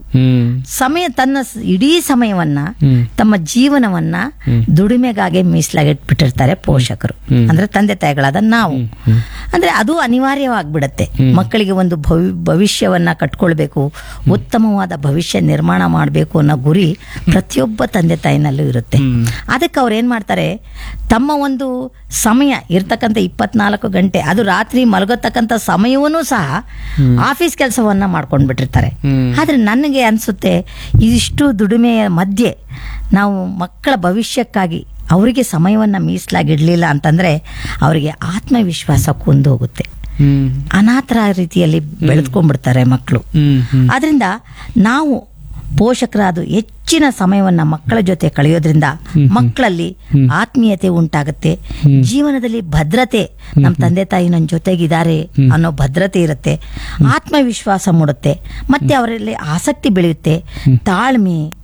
ತನ್ನ ಇಡೀ ಸಮಯವನ್ನ, ತಮ್ಮ ಜೀವನವನ್ನ ದುಡಿಮೆಗಾಗಿ ಮೀಸಲಾಗಿಟ್ಬಿಟ್ಟಿರ್ತಾರೆ ಪೋಷಕರು, ಅಂದ್ರೆ ತಂದೆ ತಾಯಿಗಳಾದ ನಾವು. ಅಂದ್ರೆ ಅದು ಅನಿವಾರ್ಯವಾಗ್ಬಿಡತ್ತೆ. ಮಕ್ಕಳಿಗೆ ಒಂದು ಭವಿಷ್ಯವನ್ನ ಕಟ್ಕೊಳ್ಬೇಕು, ಉತ್ತಮವಾದ ಭವಿಷ್ಯ ನಿರ್ಮಾಣ ಮಾಡಬೇಕು ಅನ್ನೋ ಗುರಿ ಪ್ರತಿಯೊಬ್ಬ ತಂದೆ ತಾಯಿನಲ್ಲೂ ಇರುತ್ತೆ. ಅದಕ್ಕೆ ಅವ್ರು ಏನ್ ಮಾಡ್ತಾರೆ, ತಮ್ಮ ಒಂದು ಸಮಯ ಇರ್ತಕ್ಕಂಥ 24 ಗಂಟೆ, ಅದು ರಾತ್ರಿ ಮಲಗತಕ್ಕಂಥ ಸಮಯವನ್ನೂ ಸಹ ಆಫೀಸ್ ಕೆಲಸವನ್ನ ಮಾಡ್ಕೊಂಡ್ಬಿಟ್ಟಿರ್ತಾರೆ. ಆದ್ರೆ ನನಗೆ ಅನ್ಸುತ್ತೆ, ಇದಿಷ್ಟು ದುಡಿಮೆಯ ಮಧ್ಯೆ ನಾವು ಮಕ್ಕಳ ಭವಿಷ್ಯಕ್ಕಾಗಿ ಅವರಿಗೆ ಸಮಯವನ್ನ ಮೀಸಲಾಗಿಡ್ಲಿಲ್ಲ ಅಂತಂದ್ರೆ ಅವರಿಗೆ ಆತ್ಮವಿಶ್ವಾಸ ಕುಂದು ಹೋಗುತ್ತೆ. ಅನಾಥರ ರೀತಿಯಲ್ಲಿ ಬೆಳೆದ್ಕೊಂಡ್ಬಿಡ್ತಾರೆ ಮಕ್ಕಳು. ಆದ್ರಿಂದ ನಾವು ಪೋಷಕರಾದ ಹೆಚ್ಚಿನ ಸಮಯವನ್ನ ಮಕ್ಕಳ ಜೊತೆ ಕಳೆಯೋದ್ರಿಂದ ಮಕ್ಕಳಲ್ಲಿ ಆತ್ಮೀಯತೆ ಉಂಟಾಗುತ್ತೆ, ಜೀವನದಲ್ಲಿ ಭದ್ರತೆ, ನಮ್ಮ ತಂದೆ ತಾಯಿ ನನ್ನ ಜೊತೆಗಿದ್ದಾರೆ ಅನ್ನೋ ಭದ್ರತೆ ಇರುತ್ತೆ, ಆತ್ಮವಿಶ್ವಾಸ ಮೂಡುತ್ತೆ, ಮತ್ತೆ ಅವರಲ್ಲಿ ಆಸಕ್ತಿ ಬೆಳೆಯುತ್ತೆ, ತಾಳ್ಮೆ,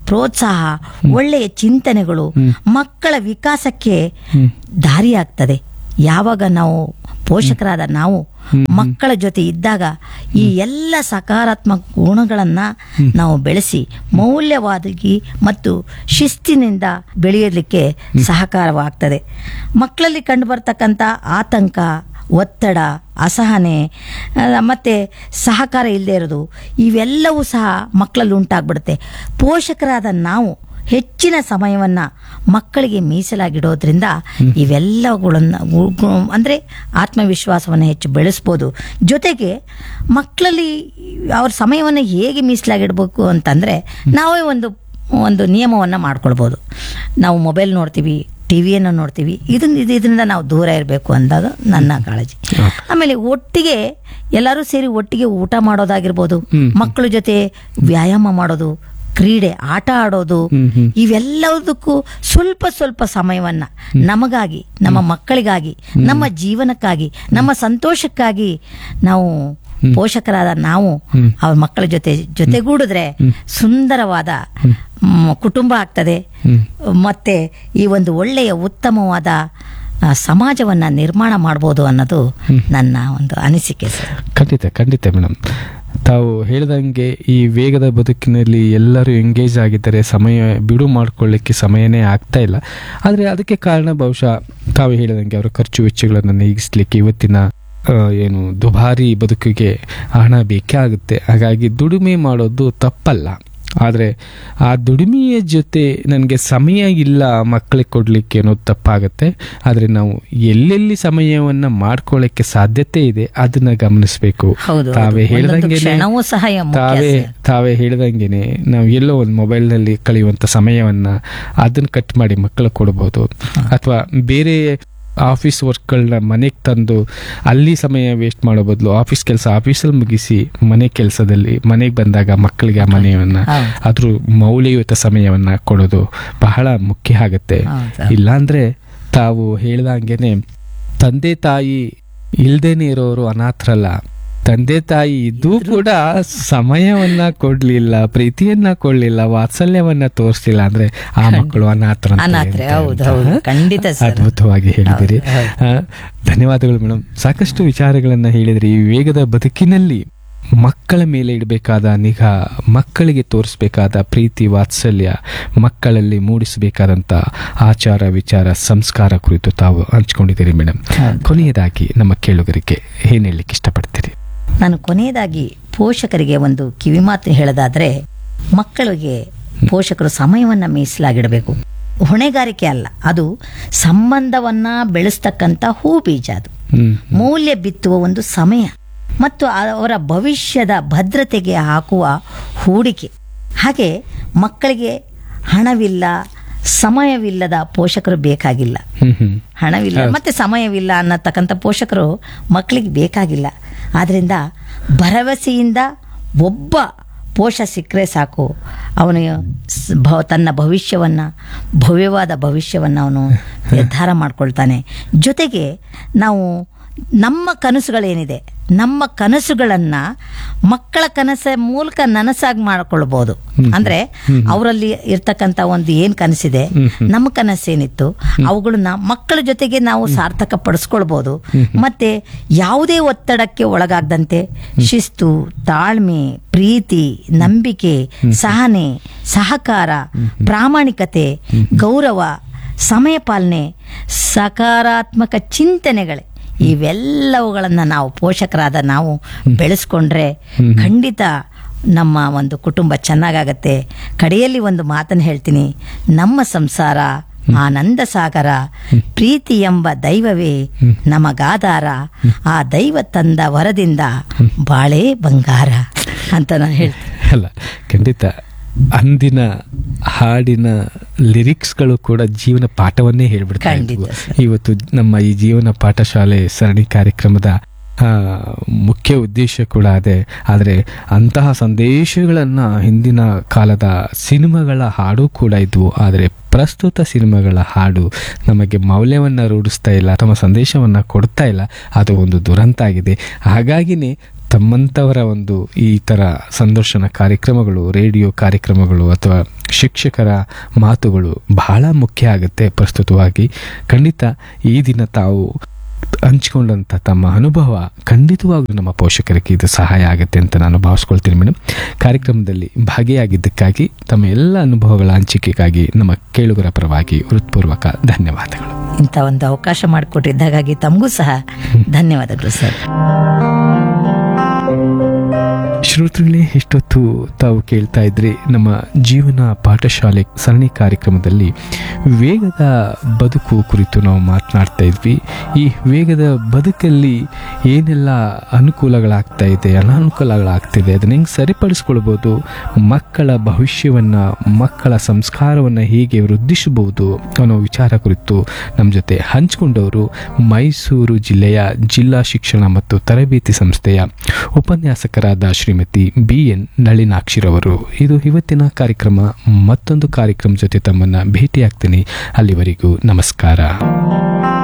ಪ್ರೋತ್ಸಾಹ, ಒಳ್ಳೆಯ ಚಿಂತನೆಗಳು ಮಕ್ಕಳ ವಿಕಾಸಕ್ಕೆ ದಾರಿಯಾಗ್ತದೆ. ಯಾವಾಗ ನಾವು ಪೋಷಕರಾದ ನಾವು ಮಕ್ಕಳ ಜೊತೆ ಇದ್ದಾಗ ಈ ಎಲ್ಲ ಸಕಾರಾತ್ಮಕ ಗುಣಗಳನ್ನ ನಾವು ಬೆಳೆಸಿ ಮೌಲ್ಯವಾದಿ ಮತ್ತು ಶಿಸ್ತಿನಿಂದ ಬೆಳೆಯಲಿಕ್ಕೆ ಸಹಕಾರವಾಗ್ತದೆ. ಮಕ್ಕಳಲ್ಲಿ ಕಂಡುಬರ್ತಕ್ಕಂಥ ಆತಂಕ, ಒತ್ತಡ, ಅಸಹನೆ ಮತ್ತೆ ಸಹಕಾರ ಇಲ್ಲದೆ ಇರೋದು ಇವೆಲ್ಲವೂ ಸಹ ಮಕ್ಕಳಲ್ಲಿ ಉಂಟಾಗ್ಬಿಡುತ್ತೆ. ಪೋಷಕರಾದ ನಾವು ಹೆಚ್ಚಿನ ಸಮಯವನ್ನು ಮಕ್ಕಳಿಗೆ ಮೀಸಲಾಗಿಡೋದ್ರಿಂದ ಇವೆಲ್ಲಗಳನ್ನು ಅಂದರೆ ಆತ್ಮವಿಶ್ವಾಸವನ್ನು ಹೆಚ್ಚು ಬೆಳೆಸ್ಬೋದು. ಜೊತೆಗೆ ಮಕ್ಕಳಲ್ಲಿ ಅವ್ರ ಸಮಯವನ್ನು ಹೇಗೆ ಮೀಸಲಾಗಿಡಬೇಕು ಅಂತಂದರೆ ನಾವೇ ಒಂದು ನಿಯಮವನ್ನು ಮಾಡ್ಕೊಳ್ಬೋದು. ನಾವು ಮೊಬೈಲ್ ನೋಡ್ತೀವಿ, ಟಿವಿಯನ್ನು ನೋಡ್ತೀವಿ, ಇದರಿಂದ ನಾವು ದೂರ ಇರಬೇಕು ಅಂದಾಗ ನನ್ನ ಕಾಳಜಿ. ಆಮೇಲೆ ಒಟ್ಟಿಗೆ ಎಲ್ಲರೂ ಸೇರಿ ಒಟ್ಟಿಗೆ ಊಟ ಮಾಡೋದಾಗಿರ್ಬೋದು, ಮಕ್ಕಳ ಜೊತೆ ವ್ಯಾಯಾಮ ಮಾಡೋದು, ಕ್ರೀಡೆ, ಆಟ ಆಡೋದು, ಇವೆಲ್ಲದಕ್ಕೂ ಸ್ವಲ್ಪ ಸಮಯವನ್ನ ನಮಗಾಗಿ, ನಮ್ಮ ಮಕ್ಕಳಿಗಾಗಿ, ನಮ್ಮ ಜೀವನಕ್ಕಾಗಿ, ನಮ್ಮ ಸಂತೋಷಕ್ಕಾಗಿ ನಾವು ಪೋಷಕರಾದ ನಾವು ಅವ್ರ ಮಕ್ಕಳ ಜೊತೆಗೂಡಿದ್ರೆ ಸುಂದರವಾದ ಕುಟುಂಬ ಆಗ್ತದೆ. ಮತ್ತೆ ಈ ಒಂದು ಒಳ್ಳೆಯ ಉತ್ತಮವಾದ ಸಮಾಜವನ್ನ ನಿರ್ಮಾಣ ಮಾಡ್ಬೋದು ಅನ್ನೋದು ನನ್ನ ಒಂದು ಅನಿಸಿಕೆ ಸರ್. ಖಂಡಿತ ಮೇಡಮ್, ತಾವು ಹೇಳಿದಂಗೆ ಈ ವೇಗದ ಬದುಕಿನಲ್ಲಿ ಎಲ್ಲರೂ ಎಂಗೇಜ್ ಆಗಿದ್ದಾರೆ, ಸಮಯ ಬಿಡು ಮಾಡ್ಕೊಳ್ಳಿಕ್ಕೆ ಸಮಯನೇ ಆಗ್ತಾ ಇಲ್ಲ. ಆದರೆ ಅದಕ್ಕೆ ಕಾರಣ ಬಹುಶಃ ತಾವು ಹೇಳಿದಂಗೆ ಅವರ ಖರ್ಚು ವೆಚ್ಚಗಳನ್ನು ನೀಗಿಸ್ಲಿಕ್ಕೆ ಇವತ್ತಿನ ಏನು ದುಬಾರಿ ಬದುಕಿಗೆ ಹಣ ಬೇಕೇ ಆಗುತ್ತೆ. ಹಾಗಾಗಿ ದುಡಿಮೆ ಮಾಡೋದು ತಪ್ಪಲ್ಲ, ಆದರೆ ಆ ದುಡಿಮೆಯ ಜೊತೆ ನನಗೆ ಸಮಯ ಇಲ್ಲ ಮಕ್ಕಳಿಗೆ ಕೊಡಲಿಕ್ಕೆ ಅನ್ನೋದು ತಪ್ಪಾಗುತ್ತೆ. ಆದರೆ ನಾವು ಎಲ್ಲೆಲ್ಲಿ ಸಮಯವನ್ನು ಮಾಡ್ಕೊಳ್ಳೋಕ್ಕೆ ಸಾಧ್ಯತೆ ಇದೆ ಅದನ್ನ ಗಮನಿಸಬೇಕು. ತಾವೇ ಹೇಳ್ದಂಗೆನೆ ನಾವು ಎಲ್ಲೋ ಒಂದು ಮೊಬೈಲ್ನಲ್ಲಿ ಕಳೆಯುವಂಥ ಸಮಯವನ್ನು ಅದನ್ನು ಕಟ್ ಮಾಡಿ ಮಕ್ಕಳಿಗೆ ಕೊಡ್ಬೋದು. ಅಥವಾ ಬೇರೆ ಆಫೀಸ್ ವರ್ಕ್ಗಳನ್ನ ಮನೆಗೆ ತಂದು ಅಲ್ಲಿ ಸಮಯ ವೇಸ್ಟ್ ಮಾಡೋ ಬದಲು ಆಫೀಸ್ ಕೆಲಸ ಆಫೀಸಲ್ಲಿ ಮುಗಿಸಿ ಮನೆಗೆ ಬಂದಾಗ ಮಕ್ಕಳಿಗೆ ಆ ಮನೆಯನ್ನ ಅದ್ರ ಮೌಲ್ಯಯುತ ಸಮಯವನ್ನ ಕೊಡೋದು ಬಹಳ ಮುಖ್ಯ ಆಗುತ್ತೆ. ಇಲ್ಲಾಂದ್ರೆ ತಾವು ಹೇಳ್ದಂಗೆನೆ ತಂದೆ ತಾಯಿ ಇಲ್ದೇನೆ ಇರೋರು ಅನಾಥರಲ್ಲ, ತಂದೆ ತಾಯಿ ಇದ್ದೂ ಕೂಡ ಸಮಯವನ್ನ ಕೊಡ್ಲಿಲ್ಲ, ಪ್ರೀತಿಯನ್ನ ಕೊಡ್ಲಿಲ್ಲ, ವಾತ್ಸಲ್ಯವನ್ನ ತೋರಿಸ್ಲಿಲ್ಲ ಅಂದ್ರೆ ಆ ಮಕ್ಕಳು ಅನಾಥರ. ಅದ್ಭುತವಾಗಿ ಹೇಳಿದಿರಿ. ಧನ್ಯವಾದಗಳು ಮೇಡಮ್. ಸಾಕಷ್ಟು ವಿಚಾರಗಳನ್ನ ಹೇಳಿದ್ರಿ. ಈ ವೇಗದ ಬದುಕಿನಲ್ಲಿ ಮಕ್ಕಳ ಮೇಲೆ ಇಡಬೇಕಾದ ನಿಗಾ, ಮಕ್ಕಳಿಗೆ ತೋರಿಸಬೇಕಾದ ಪ್ರೀತಿ ವಾತ್ಸಲ್ಯ, ಮಕ್ಕಳಲ್ಲಿ ಮೂಡಿಸಬೇಕಾದಂಥ ಆಚಾರ ವಿಚಾರ ಸಂಸ್ಕಾರ ಕುರಿತು ತಾವು ಹಂಚ್ಕೊಂಡಿದ್ದೀರಿ ಮೇಡಮ್. ಕೊನೆಯದಾಗಿ ನಮ್ಮ ಕೇಳುಗರಿಗೆ ಏನ್ ಹೇಳಲಿಕ್ಕೆ ಇಷ್ಟಪಡ್ತೀರಿ? ನಾನು ಕೊನೆಯದಾಗಿ ಪೋಷಕರಿಗೆ ಒಂದು ಕಿವಿಮಾತು ಹೇಳೋದಾದ್ರೆ, ಮಕ್ಕಳಿಗೆ ಪೋಷಕರು ಸಮಯವನ್ನ ಮೀಸಲಾಗಿಡಬೇಕು. ಹೊಣೆಗಾರಿಕೆ ಅಲ್ಲ, ಅದು ಸಂಬಂಧವನ್ನ ಬೆಳೆಸ್ತಕ್ಕಂಥ ಹೂ ಬೀಜ, ಅದು ಮೌಲ್ಯ ಬಿತ್ತುವ ಒಂದು ಸಮಯ ಮತ್ತು ಅವರ ಭವಿಷ್ಯದ ಭದ್ರತೆಗೆ ಹಾಕುವ ಹೂಡಿಕೆ. ಹಾಗೆ ಮಕ್ಕಳಿಗೆ ಹಣವಿಲ್ಲ, ಸಮಯವಿಲ್ಲದ ಪೋಷಕರು ಬೇಕಾಗಿಲ್ಲ. ಹಣವಿಲ್ಲ ಮತ್ತೆ ಸಮಯವಿಲ್ಲ ಅನ್ನತಕ್ಕಂಥ ಪೋಷಕರು ಮಕ್ಕಳಿಗೆ ಬೇಕಾಗಿಲ್ಲ. ಆದ್ರಿಂದ ಭರವಸೆಯಿಂದ ಒಬ್ಬ ಪೋಷ ಸಿಕ್ಕರೆ ಸಾಕು, ಅವನು ತನ್ನ ಭವ್ಯವಾದ ಭವಿಷ್ಯವನ್ನು ಅವನು ನಿರ್ಧಾರ ಮಾಡ್ಕೊಳ್ತಾನೆ. ಜೊತೆಗೆ ನಾವು ನಮ್ಮ ಕನಸುಗಳೇನಿದೆ, ನಮ್ಮ ಕನಸುಗಳನ್ನ ಮಕ್ಕಳ ಕನಸ ಮೂಲಕ ನನಸಾಗಿ ಮಾಡ್ಕೊಳ್ಬಹುದು. ಅಂದ್ರೆ ಅವರಲ್ಲಿ ಇರ್ತಕ್ಕಂಥ ಒಂದು ಏನ್ ಕನಸಿದೆ, ನಮ್ಮ ಕನಸೇನಿತ್ತು, ಅವುಗಳನ್ನ ಮಕ್ಕಳ ಜೊತೆಗೆ ನಾವು ಸಾರ್ಥಕ ಪಡಿಸ್ಕೊಳ್ಬಹುದು. ಮತ್ತೆ ಯಾವುದೇ ಒತ್ತಡಕ್ಕೆ ಒಳಗಾಗದಂತೆ ಶಿಸ್ತು, ತಾಳ್ಮೆ, ಪ್ರೀತಿ, ನಂಬಿಕೆ, ಸಹನೆ, ಸಹಕಾರ, ಪ್ರಾಮಾಣಿಕತೆ, ಗೌರವ, ಸಮಯ ಪಾಲನೆ, ಸಕಾರಾತ್ಮಕ ಚಿಂತನೆಗಳೇ ಇವೆಲ್ಲವುಗಳನ್ನ ನಾವು ಪೋಷಕರಾದ ನಾವು ಬೆಳೆಸ್ಕೊಂಡ್ರೆ ಖಂಡಿತ ನಮ್ಮ ಒಂದು ಕುಟುಂಬ ಚೆನ್ನಾಗಾಗತ್ತೆ. ಕಡೆಯಲ್ಲಿ ಒಂದು ಮಾತನ್ನು ಹೇಳ್ತೀನಿ, ನಮ್ಮ ಸಂಸಾರ ಆನಂದ ಸಾಗರ, ಪ್ರೀತಿ ಎಂಬ ದೈವವೇ ನಮಗಾಧಾರ, ಆ ದೈವ ತಂದ ವರದಿಂದ ಬಾಳೆ ಬಂಗಾರ ಅಂತ ನಾನು ಹೇಳ್ತೀನಿ. ಅಲ್ಲ, ಖಂಡಿತ ಅಂದಿನ ಹಾಡಿನ ಲಿರಿಕ್ಸ್ಗಳು ಕೂಡ ಜೀವನ ಪಾಠವನ್ನೇ ಹೇಳ್ಬಿಡ್ತಾ ಇದ್ವು. ಇವತ್ತು ನಮ್ಮ ಈ ಜೀವನ ಪಾಠಶಾಲೆ ಸರಣಿ ಕಾರ್ಯಕ್ರಮದ ಮುಖ್ಯ ಉದ್ದೇಶ ಕೂಡ ಅದೇ. ಆದರೆ ಅಂತಹ ಸಂದೇಶಗಳನ್ನು ಹಿಂದಿನ ಕಾಲದ ಸಿನಿಮಾಗಳ ಹಾಡು ಕೂಡ ಇದ್ವು. ಆದರೆ ಪ್ರಸ್ತುತ ಸಿನಿಮಾಗಳ ಹಾಡು ನಮಗೆ ಮೌಲ್ಯವನ್ನು ರೂಢಿಸ್ತಾ ಇಲ್ಲ, ತಮ್ಮ ಸಂದೇಶವನ್ನು ಕೊಡ್ತಾ ಇಲ್ಲ. ಅದು ಒಂದು ದುರಂತ ಆಗಿದೆ. ಹಾಗಾಗಿನೇ ತಮ್ಮಂಥವರ ಒಂದು ಈ ಥರ ಸಂದರ್ಶನ ಕಾರ್ಯಕ್ರಮಗಳು, ರೇಡಿಯೋ ಕಾರ್ಯಕ್ರಮಗಳು ಅಥವಾ ಶಿಕ್ಷಕರ ಮಾತುಗಳು ಬಹಳ ಮುಖ್ಯ ಆಗುತ್ತೆ ಪ್ರಸ್ತುತವಾಗಿ. ಖಂಡಿತ ಈ ದಿನ ತಾವು ಹಂಚಿಕೊಂಡಂಥ ತಮ್ಮ ಅನುಭವ ಖಂಡಿತವಾಗ್ಲೂ ನಮ್ಮ ಪೋಷಕರಿಗೆ ಇದು ಸಹಾಯ ಆಗುತ್ತೆ ಅಂತ ನಾನು ಭಾವಿಸ್ಕೊಳ್ತೀನಿ ಮೇಡಮ್. ಕಾರ್ಯಕ್ರಮದಲ್ಲಿ ಭಾಗಿಯಾಗಿದ್ದಕ್ಕಾಗಿ, ತಮ್ಮ ಎಲ್ಲ ಅನುಭವಗಳ ಹಂಚಿಕೆಗಾಗಿ ನಮ್ಮ ಕೇಳುಗರ ಪರವಾಗಿ ಹೃತ್ಪೂರ್ವಕ ಧನ್ಯವಾದಗಳು. ಇಂಥ ಒಂದು ಅವಕಾಶ ಮಾಡಿಕೊಟ್ಟಿದ್ದಾಗಾಗಿ ತಮಗೂ ಸಹ ಧನ್ಯವಾದಗಳು ಸರ್. ಶ್ರೋತೃಗಳೇ, ಇಷ್ಟೊತ್ತು ತಾವು ಕೇಳ್ತಾ ಇದ್ರಿ ನಮ್ಮ ಜೀವನ ಪಾಠಶಾಲೆ ಸರಣಿ ಕಾರ್ಯಕ್ರಮದಲ್ಲಿ ವೇಗದ ಬದುಕು ಕುರಿತು ನಾವು ಮಾತನಾಡ್ತಾ ಇದ್ವಿ. ಈ ವೇಗದ ಬದುಕಲ್ಲಿ ಏನೆಲ್ಲ ಅನುಕೂಲಗಳಾಗ್ತಾ ಇದೆ, ಅನಾನುಕೂಲಗಳಾಗ್ತಿದೆ, ಅದನ್ನ ಹೆಂಗೆ ಸರಿಪಡಿಸ್ಕೊಳ್ಬೋದು, ಮಕ್ಕಳ ಭವಿಷ್ಯವನ್ನು, ಮಕ್ಕಳ ಸಂಸ್ಕಾರವನ್ನು ಹೇಗೆ ವೃದ್ಧಿಸಬಹುದು ಅನ್ನೋ ವಿಚಾರ ಕುರಿತು ನಮ್ಮ ಜೊತೆ ಹಂಚಿಕೊಂಡವರು ಮೈಸೂರು ಜಿಲ್ಲೆಯ ಜಿಲ್ಲಾ ಶಿಕ್ಷಣ ಮತ್ತು ತರಬೇತಿ ಸಂಸ್ಥೆಯ ಉಪನ್ಯಾಸಕರಾದ ಶ್ರೀಮತಿ BN ನಳಿನಾಕ್ಷಿರವರು. ಇದು ಇವತ್ತಿನ ಕಾರ್ಯಕ್ರಮ. ಮತ್ತೊಂದು ಕಾರ್ಯಕ್ರಮ ಜೊತೆ ತಮ್ಮನ್ನ ಭೇಟಿಯಾಗ್ತೀನಿ. ಅಲ್ಲಿವರೆಗೂ ನಮಸ್ಕಾರ.